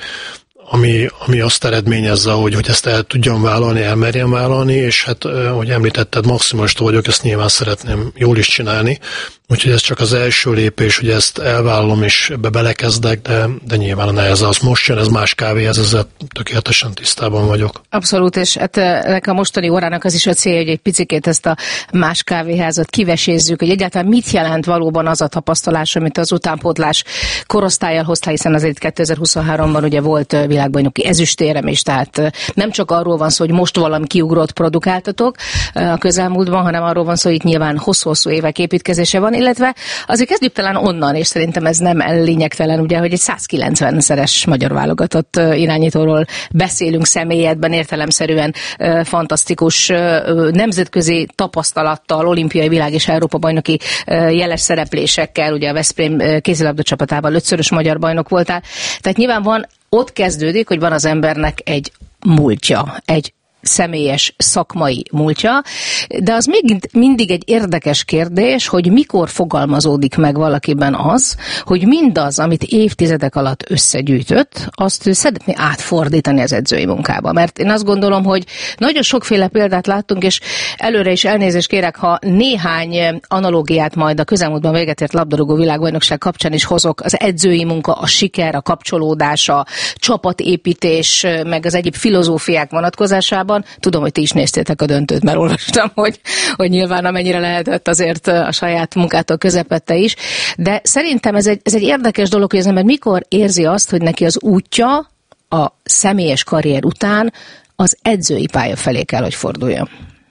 ami azt eredményezze, hogy ezt el tudjam vállalni, elmerjem vállalni, és hát, hogy említetted, maximalista vagyok, ezt nyilván szeretném jól is csinálni, úgyhogy ez csak az első lépés, hogy ezt elvállalom, és ebbe belekezdek, de nyilván a neheze az most jön, ez más kávéhez, ezzel tökéletesen tisztában vagyok. Abszolút, és hát a mostani órának az is a célja, hogy egy picikét ezt a más kávéházat kivesézzük, hogy egyáltalán mit jelent valóban az a tapasztalás, amit az utánpótlás korosztállyal hoztál, hiszen azért 2023-ban ugye volt világbajnoki ezüstérem is, tehát nem csak arról van szó, hogy most valami kiugrott produkáltatok a közelmúltban, hanem arról van szó, hogy itt nyilván hosszú évek építkezése van, illetve azért kezdjük talán onnan, és szerintem ez nem lényegtelen, ugye, hogy egy 190-szeres magyar válogatott irányítóról beszélünk személyedben, értelemszerűen fantasztikus nemzetközi tapasztalattal, olimpiai, világ és Európa-bajnoki jeles szereplésekkel, ugye a Veszprém kézilabda csapatában 5-szörös magyar bajnok voltál. Tehát nyilván ott kezdődik, hogy van az embernek egy múltja, egy személyes szakmai múltja, de az még mindig egy érdekes kérdés, hogy mikor fogalmazódik meg valakiben az, hogy mindaz, amit évtizedek alatt összegyűjtött, azt ő szeretné átfordítani az edzői munkába. Mert én azt gondolom, hogy nagyon sokféle példát láttunk, és előre is elnézést kérek, ha néhány analógiát majd a közelmúltban véget ért labdarúgó világbajnokság kapcsán is hozok, az edzői munka, a siker, a kapcsolódás, a csapatépítés, meg az egyéb filozófiák vonatkozásában. Tudom, hogy ti is néztétek a döntőt, mert olvastam, hogy nyilván amennyire lehetett azért a saját munkától közepette is. De szerintem ez egy érdekes dolog, hogy az ember mikor érzi azt, hogy neki az útja a személyes karrier után az edzői pálya felé kell, hogy forduljon.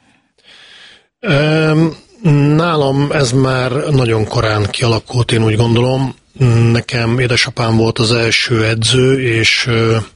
Nálam ez már nagyon korán kialakult, én úgy gondolom. Nekem édesapám volt az első edző, és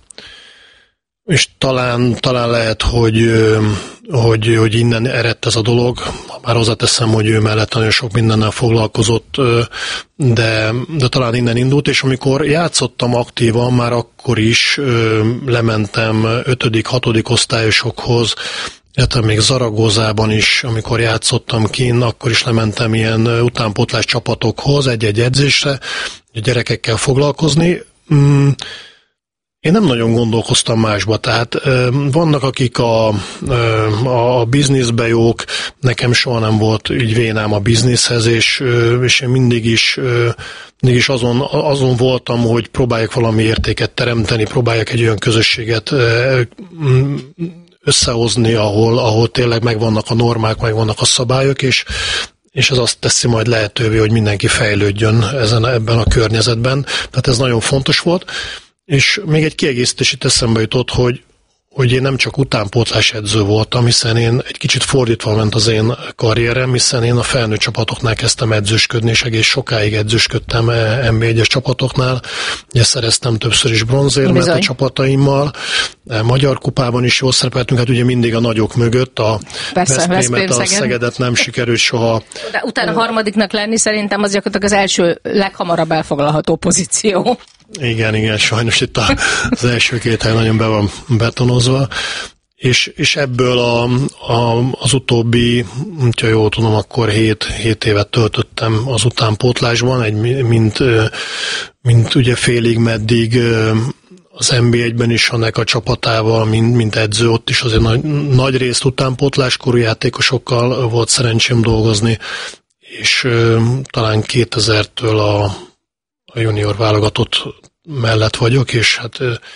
talán lehet, hogy innen eredt ez a dolog. Már hozzáteszem, hogy ő mellett nagyon sok mindennel foglalkozott, de talán innen indult, és amikor játszottam aktívan, már akkor is lementem 5.-6. osztályosokhoz, illetve még Zaragozában is, amikor játszottam kint, akkor is lementem ilyen utánpótlás csapatokhoz, egy-egy edzésre, hogy gyerekekkel foglalkozni. Én nem nagyon gondolkoztam másba, tehát vannak, akik a bizniszbe jók, nekem soha nem volt így vénám a bizniszhez, és én mindig is azon voltam, hogy próbáljak valami értéket teremteni, próbáljak egy olyan közösséget összehozni, ahol tényleg megvannak a normák, megvannak a szabályok, és ez azt teszi majd lehetővé, hogy mindenki fejlődjön ebben a környezetben. Tehát ez nagyon fontos volt. És még egy kiegészítés itt eszembe jutott, hogy én nem csak utánpótlás edző voltam, hiszen én egy kicsit fordítva ment az én karrierem, hiszen én a felnőtt csapatoknál kezdtem edzősködni, és egész sokáig edzősködtem NB1-es csapatoknál. Ugye szereztem többször is bronzérmet a csapataimmal, Magyar kupában is jól szerepeltünk, hát ugye mindig a nagyok mögött, a Veszprémet, a Szegedet nem sikerült soha. De utána harmadiknak lenni szerintem az gyakorlatilag az első leghamarabb elfoglalható pozíció. Igen, sajnos itt az első két hely nagyon be van betonozva, és ebből az utóbbi, ha jól tudom, akkor 7 évet töltöttem az utánpótlásban, mint ugye félig meddig az NB1-ben is annak a csapatával, mint edző, ott is azért nagy részt utánpótláskorú játékosokkal volt szerencsém dolgozni, és talán 2000-től a junior válogatott mellett vagyok, és hát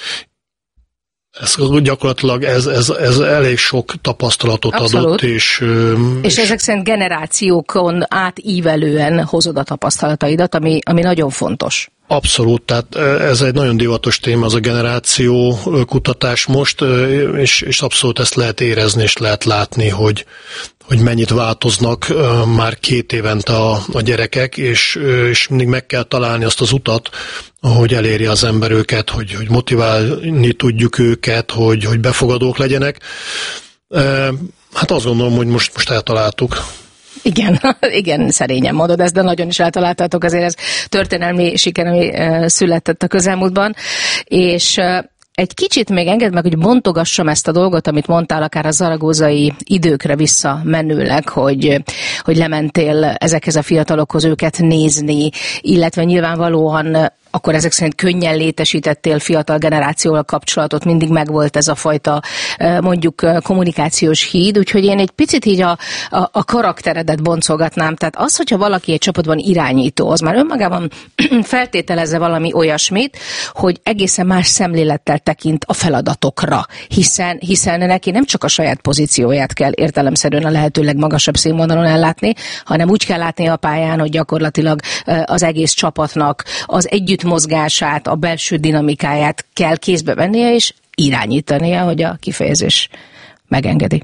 ez gyakorlatilag ez elég sok tapasztalatot Abszolút. Adott, és ezek szerint generációkon átívelően hozod a tapasztalataidat, ami nagyon fontos. Abszolút, tehát ez egy nagyon divatos téma, az a generáció kutatás most, és abszolút ezt lehet érezni, és lehet látni, hogy mennyit változnak már 2 évente a gyerekek, és mindig meg kell találni azt az utat, hogy eléri az ember őket, hogy motiválni tudjuk őket, hogy befogadók legyenek. Hát azt gondolom, hogy most eltaláltuk. Igen, szerényen mondod ezt, de nagyon is eltaláltátok, azért ez történelmi siker, ami született a közelmúltban, és egy kicsit még engedd meg, hogy bontogassam ezt a dolgot, amit mondtál, akár a zaragozai időkre visszamenőleg, hogy lementél ezekhez a fiatalokhoz őket nézni, illetve nyilvánvalóan akkor ezek szerint könnyen létesítettél fiatal generációval kapcsolatot, mindig megvolt ez a fajta mondjuk kommunikációs híd, úgyhogy én egy picit így a karakteredet boncolgatnám. Tehát az, hogyha valaki egy csapatban irányító, az már önmagában feltételezze valami olyasmit, hogy egészen más szemlélettel tekint a feladatokra, hiszen neki nem csak a saját pozícióját kell értelemszerűen a lehető legmagasabb színvonalon ellátni, hanem úgy kell látni a pályán, hogy gyakorlatilag az egész csapatnak az együttmozgását, a belső dinamikáját kell kézbe vennie, és irányítania, hogy a kifejezés megengedi.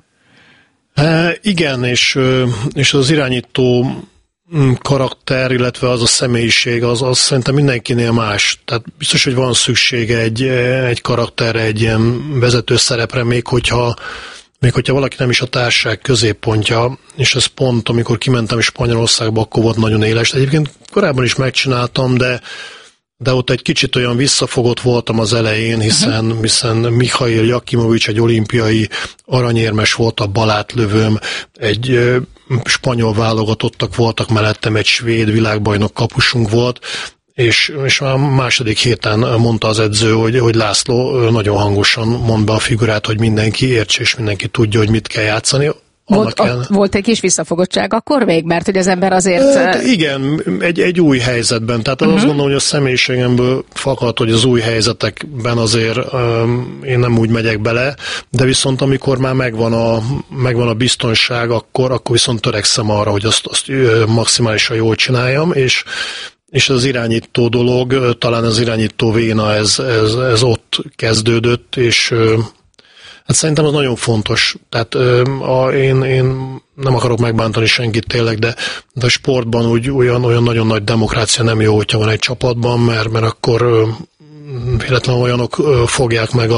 Igen, és az irányító karakter, illetve az a személyiség, az szerintem mindenkinél más. Tehát biztos, hogy van szüksége egy karakterre, egy ilyen vezető szerepre, még hogyha valaki nem is a társaság középpontja, és ez pont, amikor kimentem Spanyolországba, akkor volt nagyon éles. Egyébként korábban is megcsináltam, de ott egy kicsit olyan visszafogott voltam az elején, hiszen Mihail Jakimovics egy olimpiai aranyérmes volt, a balátlövőm, egy spanyol válogatottak voltak mellettem, egy svéd világbajnok kapusunk volt, és a második héten mondta az edző, hogy László nagyon hangosan mond be a figurát, hogy mindenki értse, és mindenki tudja, hogy mit kell játszani. Volt egy kis visszafogottság akkor még, mert hogy az ember azért... Igen, egy új helyzetben. Tehát azt gondolom, hogy a személyiségemből fakad, hogy az új helyzetekben azért én nem úgy megyek bele, de viszont amikor már megvan a biztonság, akkor viszont törekszem arra, hogy azt maximálisan jól csináljam, és az irányító dolog, talán az irányító véna, ez ott kezdődött, és hát szerintem az nagyon fontos. Tehát én nem akarok megbántani senkit tényleg, de a sportban olyan nagyon nagy demokrácia nem jó, hogyha van egy csapatban, mert akkor véletlenül olyanok fogják meg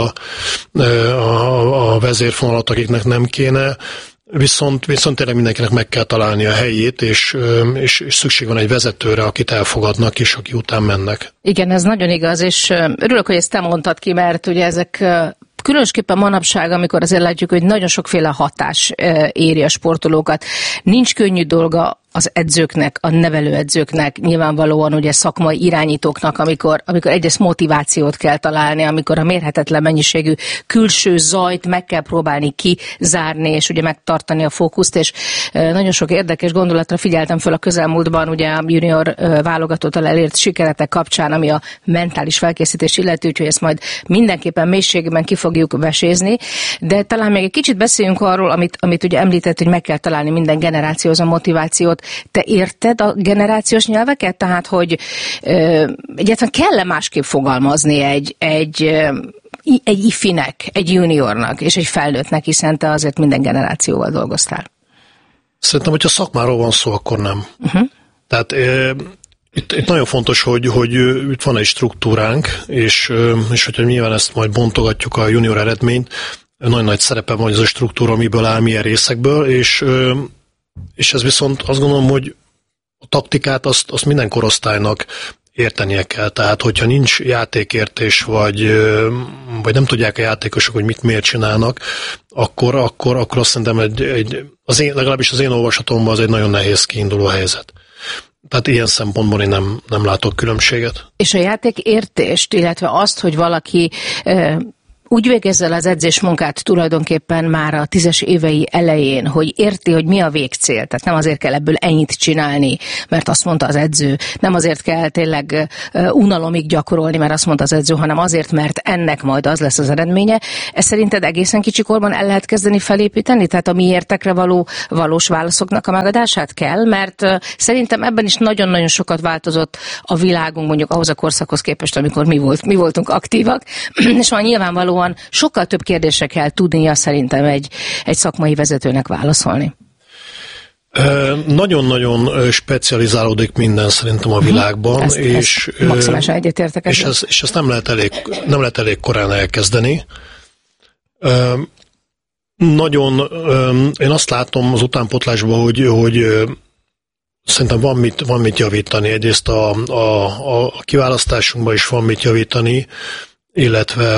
a vezérfonalat, akiknek nem kéne. Viszont tényleg mindenkinek meg kell találni a helyét, és szükség van egy vezetőre, akit elfogadnak, és aki után mennek. Igen, ez nagyon igaz, és örülök, hogy ezt te mondtad ki, mert ugye ezek különösképpen manapság, amikor azért látjuk, hogy nagyon sokféle hatás éri a sportolókat. Nincs könnyű dolga az edzőknek, a nevelőedzőknek, nyilvánvalóan ugye szakmai irányítóknak, amikor egyrészt motivációt kell találni, amikor a mérhetetlen mennyiségű külső zajt meg kell próbálni kizárni, és ugye megtartani a fókuszt, és nagyon sok érdekes gondolatra figyeltem föl a közelmúltban, ugye a junior válogatottal elért sikeretek kapcsán, ami a mentális felkészítés illeti, úgyhogy ezt majd mindenképpen mélységben ki fogjuk vesézni, de talán még egy kicsit beszéljünk arról, amit ugye említett, hogy meg kell találni minden generációhoz a motivációt. Te érted a generációs nyelveket? Tehát, hogy egyáltalán kell-e másképp fogalmazni egy ifinek, egy juniornak és egy felnőttnek, hiszen te azért minden generációval dolgoztál. Szerintem, hogyha szakmáról van szó, akkor nem. Tehát itt nagyon fontos, hogy itt van egy struktúránk, és hogyha nyilván ezt majd bontogatjuk a junior eredményt, nagyon nagy szerepe van, hogy ez a struktúra miből áll, milyen részekből, és ez viszont azt gondolom, hogy a taktikát azt minden korosztálynak értenie kell. Tehát, hogyha nincs játékértés, vagy nem tudják a játékosok, hogy miért csinálnak, akkor azt szerintem legalábbis az én olvasatomban az egy nagyon nehéz kiinduló helyzet. Tehát ilyen szempontból én nem látok különbséget. És a játékértést, illetve azt, hogy valaki úgy végezze el az edzésmunkát tulajdonképpen már a 10-es évei elején, hogy érti, hogy mi a végcél. Tehát nem azért kell ebből ennyit csinálni, mert azt mondta az edző. Nem azért kell tényleg unalomig gyakorolni, mert azt mondta az edző, hanem azért, mert ennek majd az lesz az eredménye. Ezt szerinted egészen kicsikorban el lehet kezdeni felépíteni? Tehát a miértekre való valós válaszoknak a megadását kell? Mert szerintem ebben is nagyon-nagyon sokat változott a világunk, mondjuk ahhoz a korszakhoz képest, amikor mi voltunk aktívak, és már nyilvánvalóan sokkal több kérdésre kell tudnia szerintem egy szakmai vezetőnek válaszolni. Nagyon-nagyon specializálódik minden szerintem a világban, és maximálisan egyetértek. És ezt nem lehet elég korán elkezdeni. Én azt látom az utánpótlásban, hogy szerintem van mit javítani. Egyrészt a kiválasztásunkban is van mit javítani, illetve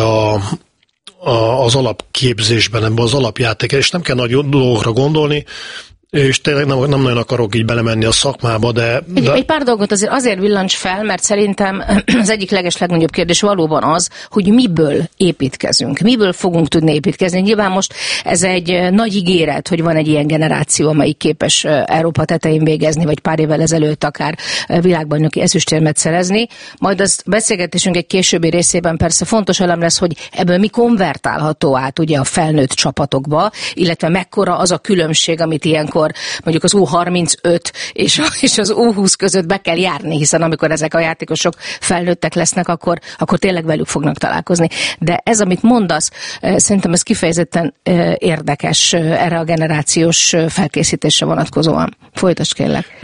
az alapképzésben, ebben az alapjátékban, és nem kell nagy dolgokra gondolni, és tényleg nem nagyon akarok így belemenni a szakmába, de... Egy pár dolgot azért villancs fel, mert szerintem az egyik legnagyobb kérdés valóban az, hogy miből építkezünk, miből fogunk tudni építkezni. Nyilván most ez egy nagy ígéret, hogy van egy ilyen generáció, amelyik képes Európa tetején végezni, vagy pár évvel ezelőtt akár világbajnoki ezüstérmet szerezni. Majd az beszélgetésünk egy későbbi részében persze fontos elem lesz, hogy ebből mi konvertálható át ugye a felnőtt csapatokba, illetve mekkora az a különbség, amit ilyenkor mondjuk az U35 és az U20 között be kell járni, hiszen amikor ezek a játékosok felnőttek lesznek, akkor tényleg velük fognak találkozni. De ez, amit mondasz, szerintem ez kifejezetten érdekes erre a generációs felkészítésre vonatkozóan. Folytasd kérlek.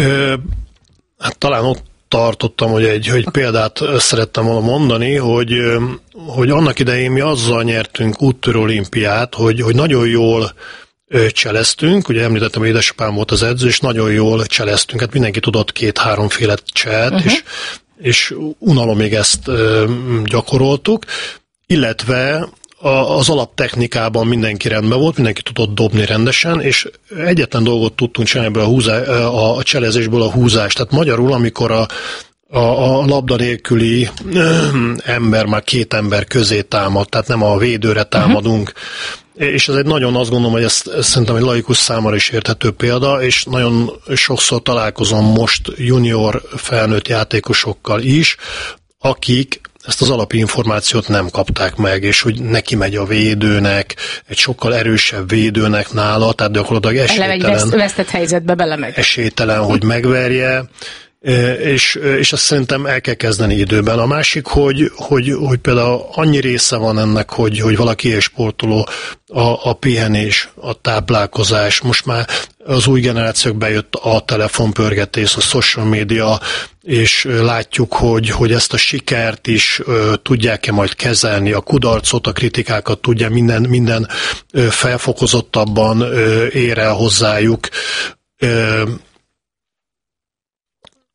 Hát talán ott tartottam, hogy egy példát szerettem volna mondani, hogy annak idején mi azzal nyertünk úttörő olimpiát, hogy nagyon jól cseleztünk, ugye említettem, hogy édesapám volt az edző, és nagyon jól cseleztünk, hát mindenki tudott 2-3 féle cselt, és unalomig ezt gyakoroltuk, illetve az alaptechnikában mindenki rendben volt, mindenki tudott dobni rendesen, és egyetlen dolgot tudtunk csinálni ebből a cselezésből, a húzást. Tehát magyarul, amikor a labda nélküli ember már 2 ember közé támad, tehát nem a védőre támadunk, és ez egy nagyon, azt gondolom, hogy ez szerintem egy laikus számára is érthető példa, és nagyon sokszor találkozom most junior felnőtt játékosokkal is, akik ezt az alapinformációt nem kapták meg, és hogy neki megy a védőnek, egy sokkal erősebb védőnek nála, tehát gyakorlatilag esélytelen. Egy vesztett helyzetbe belemegy. Esélytelen, hogy megverje, és azt szerintem el kell kezdeni időben. A másik, hogy például annyi része van ennek, hogy valaki egy sportoló, a pihenés, a táplálkozás, most már az új generációk bejött a telefonpörgetés, a social media, és látjuk, hogy ezt a sikert is tudják-e majd kezelni, a kudarcot, a kritikákat tudja, minden felfokozottabban ér el hozzájuk.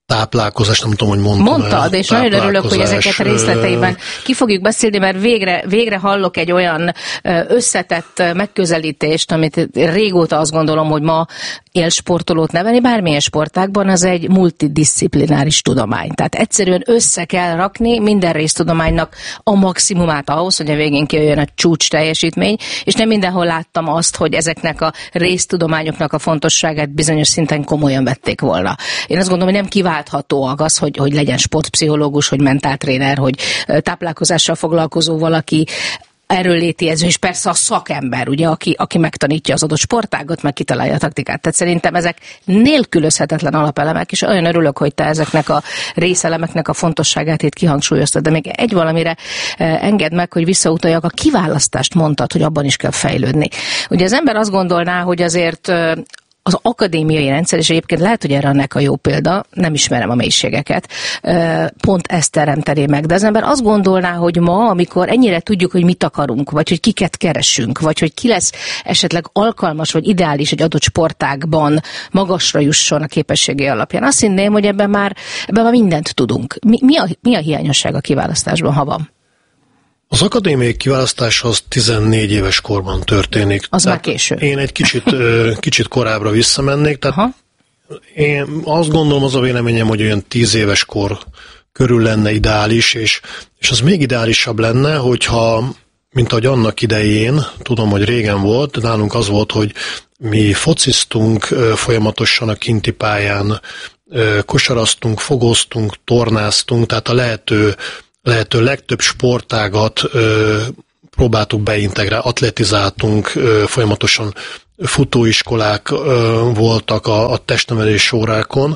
táplálkozás, nem tudom, hogy mondtad, és nagyon örülök, hogy ezeket részleteiben ki fogjuk beszélni, mert végre hallok egy olyan összetett megközelítést, amit régóta azt gondolom, hogy ma élsportolót nevelni, bármilyen sportágban, az egy multidisziplináris tudomány. Tehát egyszerűen össze kell rakni minden résztudománynak a maximumát ahhoz, hogy a végén kijöjjön a csúcs teljesítmény, és nem mindenhol láttam azt, hogy ezeknek a résztudományoknak a fontosságát bizonyos szinten komolyan vették volna. Én azt gondolom, hogy nem kiválthatóak az, hogy legyen sportpszichológus, hogy mentáltréner, hogy táplálkozással foglalkozó valaki, erőnléti-edző, és persze a szakember, ugye, aki megtanítja az adott sportágat, meg kitalálja a taktikát. Tehát szerintem ezek nélkülözhetetlen alapelemek, és olyan örülök, hogy te ezeknek a részelemeknek a fontosságát itt kihangsúlyoztad, de még egy valamire engedd meg, hogy visszautaljak, a kiválasztást mondtad, hogy abban is kell fejlődni. Ugye az ember azt gondolná, hogy azért az akadémiai rendszer, és egyébként lehet, hogy erre annak a jó példa, nem ismerem a mélységeket, pont ezt teremtené meg. De az ember azt gondolná, hogy ma, amikor ennyire tudjuk, hogy mit akarunk, vagy hogy kiket keresünk, vagy hogy ki lesz esetleg alkalmas, vagy ideális egy adott sportágban magasra jusson a képességé alapján. Azt hinném, hogy ebben már mindent tudunk. Mi a hiányosság a kiválasztásban, ha van? Az akadémiai kiválasztás az 14 éves korban történik. Az már késő. Én egy kicsit korábbra visszamennék. Tehát én azt gondolom, az a véleményem, hogy olyan 10 éves kor körül lenne ideális, és az még ideálisabb lenne, hogyha, mint ahogy annak idején, tudom, hogy régen volt, nálunk az volt, hogy mi fociztunk folyamatosan a kinti pályán, kosaraztunk, fogoztunk, tornáztunk, tehát a lehető legtöbb sportágat próbáltuk beintegrálni, atletizáltunk, folyamatosan futóiskolák voltak a testnevelés órákon.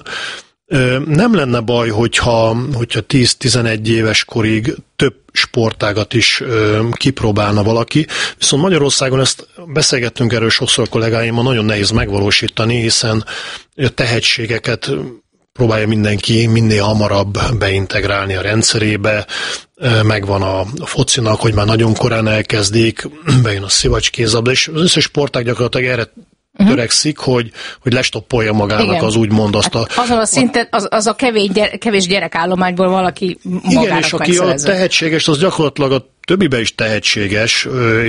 Nem lenne baj, hogyha 10-11 éves korig több sportágat is kipróbálna valaki, viszont Magyarországon ezt beszélgettünk erről sokszor kollégáimmal, nagyon nehéz megvalósítani, hiszen a tehetségeket próbálja mindenki minél hamarabb beintegrálni a rendszerébe, megvan a focinak, hogy már nagyon korán elkezdik, bejön a szivacskézabda, és az összes sportág gyakorlatilag erre törekszik, hogy lestoppolja magának. Igen. Az úgymond azt a... Azon a szinten, az a kevés gyerekállományból valaki magának. Igen, és aki a tehetséges, az gyakorlatilag a többibe is tehetséges,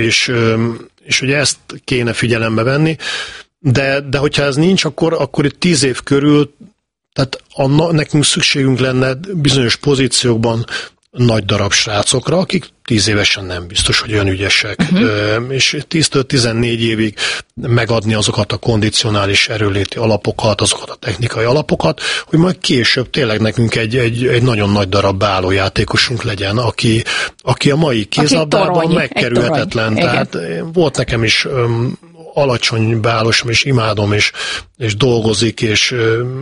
és ugye ezt kéne figyelembe venni, de hogyha ez nincs, akkor itt 10 év körül, tehát nekünk szükségünk lenne bizonyos pozíciókban nagy darab srácokra, akik 10 évesen nem biztos, hogy olyan ügyesek. És 10-től 14 évig megadni azokat a kondicionális erőléti alapokat, azokat a technikai alapokat, hogy majd később tényleg nekünk egy nagyon nagy darab beállójátékosunk legyen, aki a mai kézlabdában megkerülhetetlen. Tehát volt nekem is alacsony beállósom, és imádom, és dolgozik, és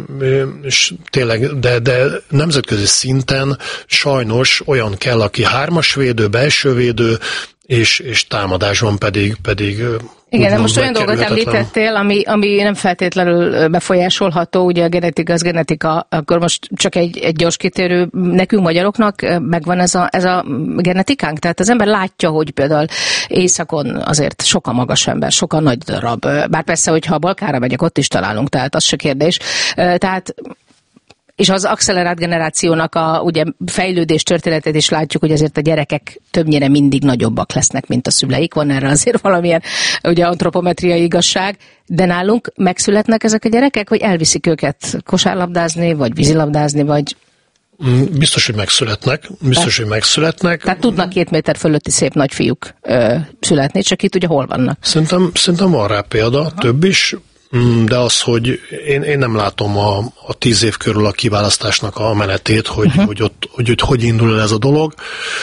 tényleg, de nemzetközi szinten sajnos olyan kell, aki 3-as védő, belső védő, és támadásban pedig igen, de most olyan dolgot említettél, ami nem feltétlenül befolyásolható, ugye a genetika az genetika, akkor most csak egy gyors kitérő, nekünk magyaroknak megvan ez a genetikánk, tehát az ember látja, hogy például északon azért sokan magas ember, sokan nagy darab, bár persze, hogyha a Balkánra megyek, ott is találunk, tehát az se kérdés, tehát és az accelerált generációnak a ugye, fejlődés történetét is látjuk, hogy azért a gyerekek többnyire mindig nagyobbak lesznek, mint a szüleik. Van erre azért valamilyen ugye, antropometriai igazság, de nálunk megszületnek ezek a gyerekek, vagy elviszik őket kosárlabdázni, vagy vízilabdázni, vagy... Biztos, hogy megszületnek. Tehát tudnak 2 méter fölötti szép nagy fiúk születni, csak itt ugye hol vannak? Szerintem van rá példa, több is. De az, hogy én nem látom a 10 év körül a kiválasztásnak a menetét, hogy indul el ez a dolog.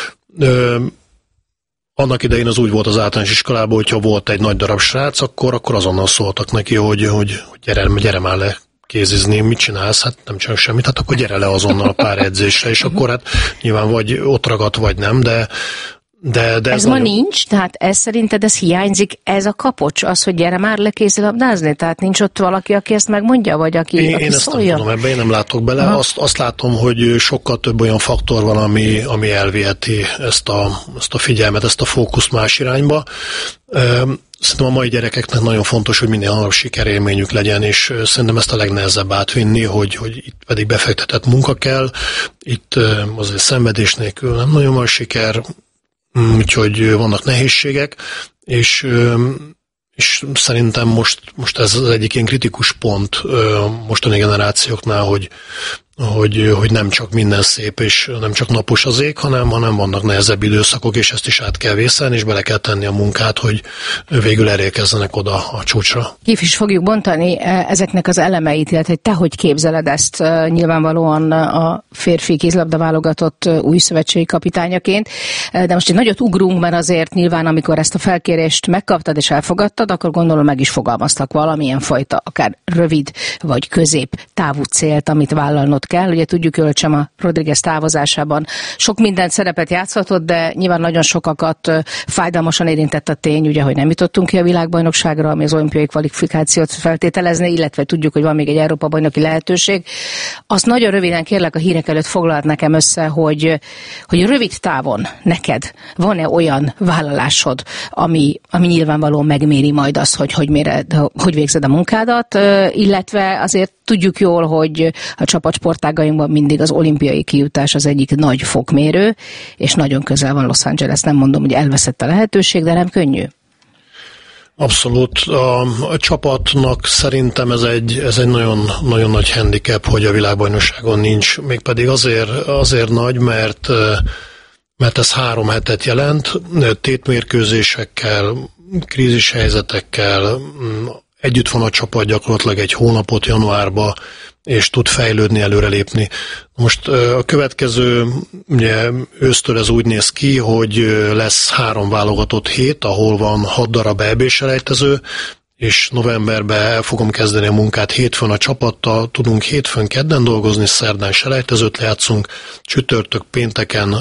Annak idején az úgy volt az általános iskolában, hogyha volt egy nagy darab srác, akkor azonnal szóltak neki, hogy gyere már le kézizni, mit csinálsz? Hát nem csinálok semmit, hát akkor gyere le azonnal a pár edzésre, és akkor hát nyilván vagy ott ragadt, vagy nem, de ez ma nincs, tehát ez szerinted ez hiányzik, ez a kapocs, az, hogy gyere már le kézilabdázni? Tehát nincs ott valaki, aki ezt megmondja, vagy aki én ezt szólja? Nem tudom, ebben én nem látok bele. Azt látom, hogy sokkal több olyan faktor van, ami elviheti ezt a figyelmet, ezt a fókuszt más irányba. szerintem a mai gyerekeknek nagyon fontos, hogy minél hamarabb sikerélményük legyen, és szerintem ezt a legnehezebb átvinni, hogy itt pedig befektetett munka kell, itt azért szenvedés nélkül nem nagyon van siker, úgyhogy vannak nehézségek, és szerintem most ez az egyik ilyen kritikus pont mostani generációknál, hogy nem csak minden szép, és nem csak napos az ég, hanem vannak nehezebb időszakok, és ezt is át kell vészelni, és bele kell tenni a munkát, hogy végül elérkezzenek oda a csúcsra. Ki is fogjuk bontani ezeknek az elemeit, illetve te hogy képzeled ezt nyilvánvalóan a férfi kézilabda válogatott új szövetségi kapitányaként, de most egy nagyot ugrunk, mert azért nyilván amikor ezt a felkérést megkaptad és elfogadtad, akkor gondolom meg is fogalmaztak valamilyen fajta, akár rövid vagy közép távú célt, amit vállalnod kell. Ugye tudjuk, hogy Csema Rodriguez távozásában sok mindent szerepet játszhatott, de nyilván nagyon sokakat fájdalmasan érintett a tény, ugye, hogy nem jutottunk ki a világbajnokságra, ami az olimpiai kvalifikációt feltételezne, illetve tudjuk, hogy van még egy Európa-bajnoki lehetőség. Azt nagyon röviden kérlek a hírek előtt foglald nekem össze, hogy rövid távon neked van-e olyan vállalásod, ami nyilvánvalóan megméri majd azt, hogy végzed a munkádat, illetve azért tudjuk jól, hogy a csapatsportágainkban mindig az olimpiai kijutás az egyik nagy fokmérő, és nagyon közel van Los Angeles. Nem mondom, hogy elveszett a lehetőség, de nem könnyű. Abszolút. A csapatnak szerintem ez egy nagyon, nagyon nagy handicap, hogy a világbajnokságon nincs. Mégpedig azért nagy, mert ez 3 hetet jelent, tétmérkőzésekkel, krízishelyzetekkel, együtt van a csapat gyakorlatilag egy hónapot januárba, és tud fejlődni, előrelépni. Most a következő ugye, ősztől ez úgy néz ki, hogy lesz 3 válogatott hét, ahol van 6 darab EB-selejtező, és novemberben el fogom kezdeni a munkát hétfőn a csapattal, tudunk hétfőn, kedden dolgozni, szerdán selejtezőt lejátszunk, csütörtök, pénteken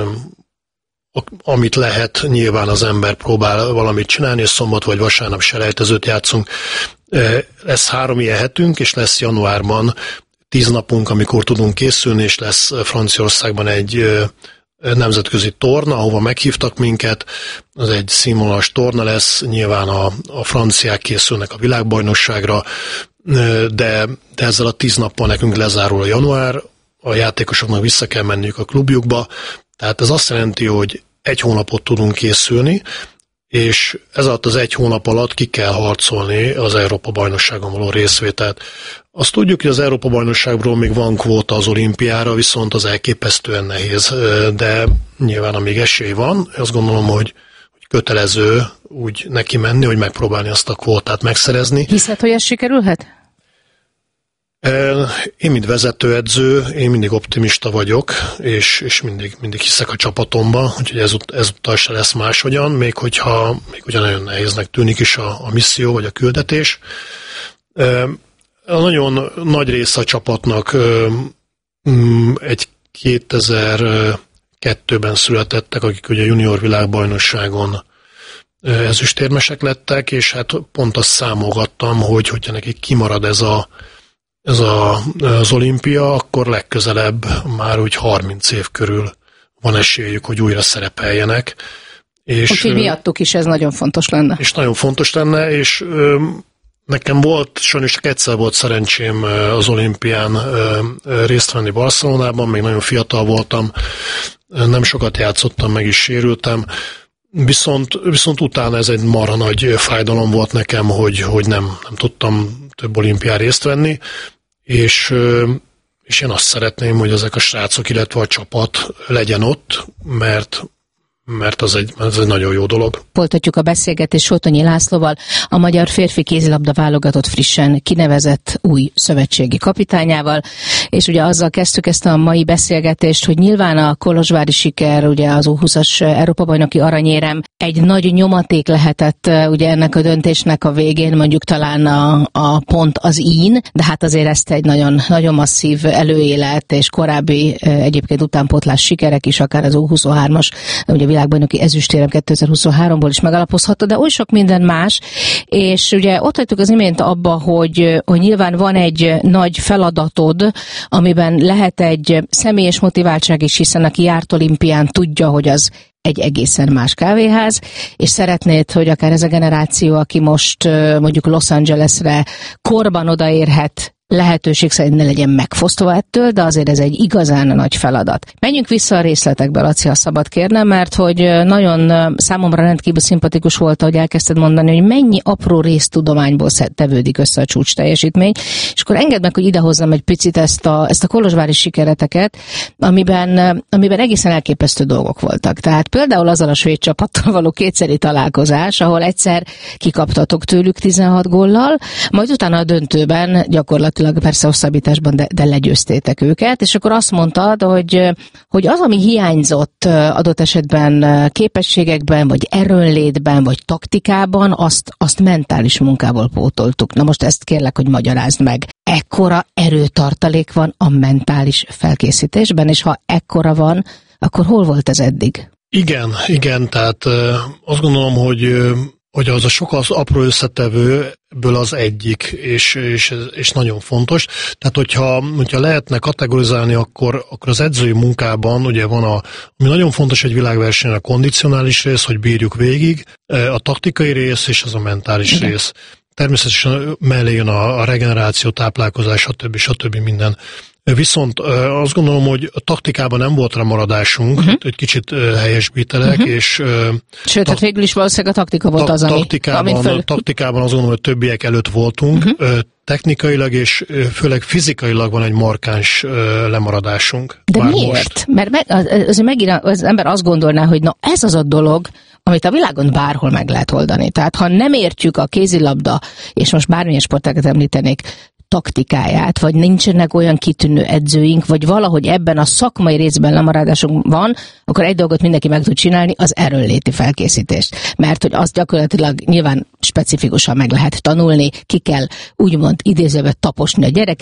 amit lehet, nyilván az ember próbál valamit csinálni, és szombat vagy vasárnap selejtezőt játszunk. Lesz 3 ilyen hetünk, és lesz januárban 10 napunk, amikor tudunk készülni, és lesz Franciaországban egy nemzetközi torna, ahova meghívtak minket. Ez egy színvonalas torna lesz, nyilván a franciák készülnek a világbajnokságra, de ezzel a 10 nappal nekünk lezárul a január, a játékosoknak vissza kell menniük a klubjukba, tehát ez azt jelenti, hogy 1 hónapot tudunk készülni, és ez alatt az 1 hónap alatt ki kell harcolni az Európa-bajnokságon való részvételt. Azt tudjuk, hogy az Európa-bajnokságról még van kvóta az olimpiára, viszont az elképesztően nehéz, de nyilván amíg esély van, azt gondolom, hogy kötelező úgy neki menni, hogy megpróbálni azt a kvótát megszerezni. Hiszed, hogy ez sikerülhet? Én, mint vezetőedző, én mindig optimista vagyok, és mindig hiszek a csapatomba, úgyhogy ezúttal se lesz máshogyan, még hogyha nagyon nehéznek tűnik is a misszió vagy a küldetés. A nagyon nagy része a csapatnak egy 2002-ben születettek, akik ugye junior világbajnokságon ezüstérmesek lettek, és hát pont azt számolgattam, hogyha nekik kimarad ez az olimpia, akkor legközelebb már úgy 30 év körül van esélyük, hogy újra szerepeljenek. Úgyhogy miattuk is ez nagyon fontos lenne. És nagyon fontos lenne, és nekem volt, sajnos csak egyszer volt szerencsém az olimpián részt venni Barcelonában, még nagyon fiatal voltam, nem sokat játszottam, meg is sérültem, viszont utána ez egy marha nagy fájdalom volt nekem, hogy nem tudtam több olimpián részt venni, és én azt szeretném, hogy ezek a srácok, illetve a csapat legyen ott, mert ez egy nagyon jó dolog. Folytatjuk a beszélgetést Sotonyi Lászlóval, a magyar férfi kézilabda válogatott frissen kinevezett új szövetségi kapitányával, és ugye azzal kezdtük ezt a mai beszélgetést, hogy nyilván a kolozsvári siker, ugye az U20-as Európa-bajnoki aranyérem egy nagy nyomaték lehetett ugye ennek a döntésnek a végén, mondjuk talán a pont az ín, de hát azért ezt egy nagyon, nagyon masszív előélet és korábbi egyébként utánpótlás sikerek is, akár az U23-as, ugye világbajnoki ezüstérem 2023-ból is megalapozható, de oly sok minden más, és ugye ott hagytuk az imént abba, hogy nyilván van egy nagy feladatod, amiben lehet egy személyes motiváltság is, hiszen aki járt olimpián tudja, hogy az egy egészen más kávéház, és szeretnéd, hogy akár ez a generáció, aki most mondjuk Los Angelesre korban odaérhet, lehetőség szerint ne legyen megfosztva ettől, de azért ez egy igazán nagy feladat. Menjünk vissza a részletekbe, Laci, ha szabad kérnem, mert hogy nagyon számomra rendkívül szimpatikus volt, hogy elkezdted mondani, hogy mennyi apró résztudományból tevődik össze a csúcs teljesítmény, és akkor engedd meg, hogy idehozzam egy picit ezt a kolozsvári sikereteket, amiben egészen elképesztő dolgok voltak. Tehát például azzal a svéd csapattal való kétszeri találkozás, ahol egyszer kikaptatok tőlük 16 góllal, majd utána a döntőben gyakorlatilag persze hosszabbításban, de legyőztétek őket, és akkor azt mondtad, hogy az, ami hiányzott adott esetben képességekben, vagy erőnlétben, vagy taktikában, azt mentális munkából pótoltuk. Na most ezt kérlek, hogy magyarázd meg. Ekkora erőtartalék van a mentális felkészítésben, és ha ekkora van, akkor hol volt ez eddig? Igen, tehát azt gondolom, hogy az a sok az apró összetevőből az egyik, és nagyon fontos. Tehát, hogyha lehetne kategorizálni, akkor az edzői munkában ugye van ami nagyon fontos egy világversenyen, a kondicionális rész, hogy bírjuk végig, a taktikai rész és az a mentális rész. Természetesen mellé jön a regeneráció, táplálkozás, stb. Minden. Viszont azt gondolom, hogy a taktikában nem volt ramaradásunk, egy kicsit helyesbítelek, és... Sőt, hát végül is valószínűleg a taktika volt az, taktikában azt gondolom, hogy többiek előtt voltunk, technikailag és főleg fizikailag van egy markáns lemaradásunk. De miért? Mert megint az ember azt gondolná, hogy na ez az a dolog, amit a világon bárhol meg lehet oldani. Tehát ha nem értjük a kézilabda, és most bármilyen sportágat említenék, taktikáját, vagy nincsenek olyan kitűnő edzőink, vagy valahogy ebben a szakmai részben lemaradásunk van, akkor egy dolgot mindenki meg tud csinálni, az erőnléti felkészítést. Mert hogy azt gyakorlatilag nyilván specifikusan meg lehet tanulni, ki kell úgymond idézőbe taposni a gyereket,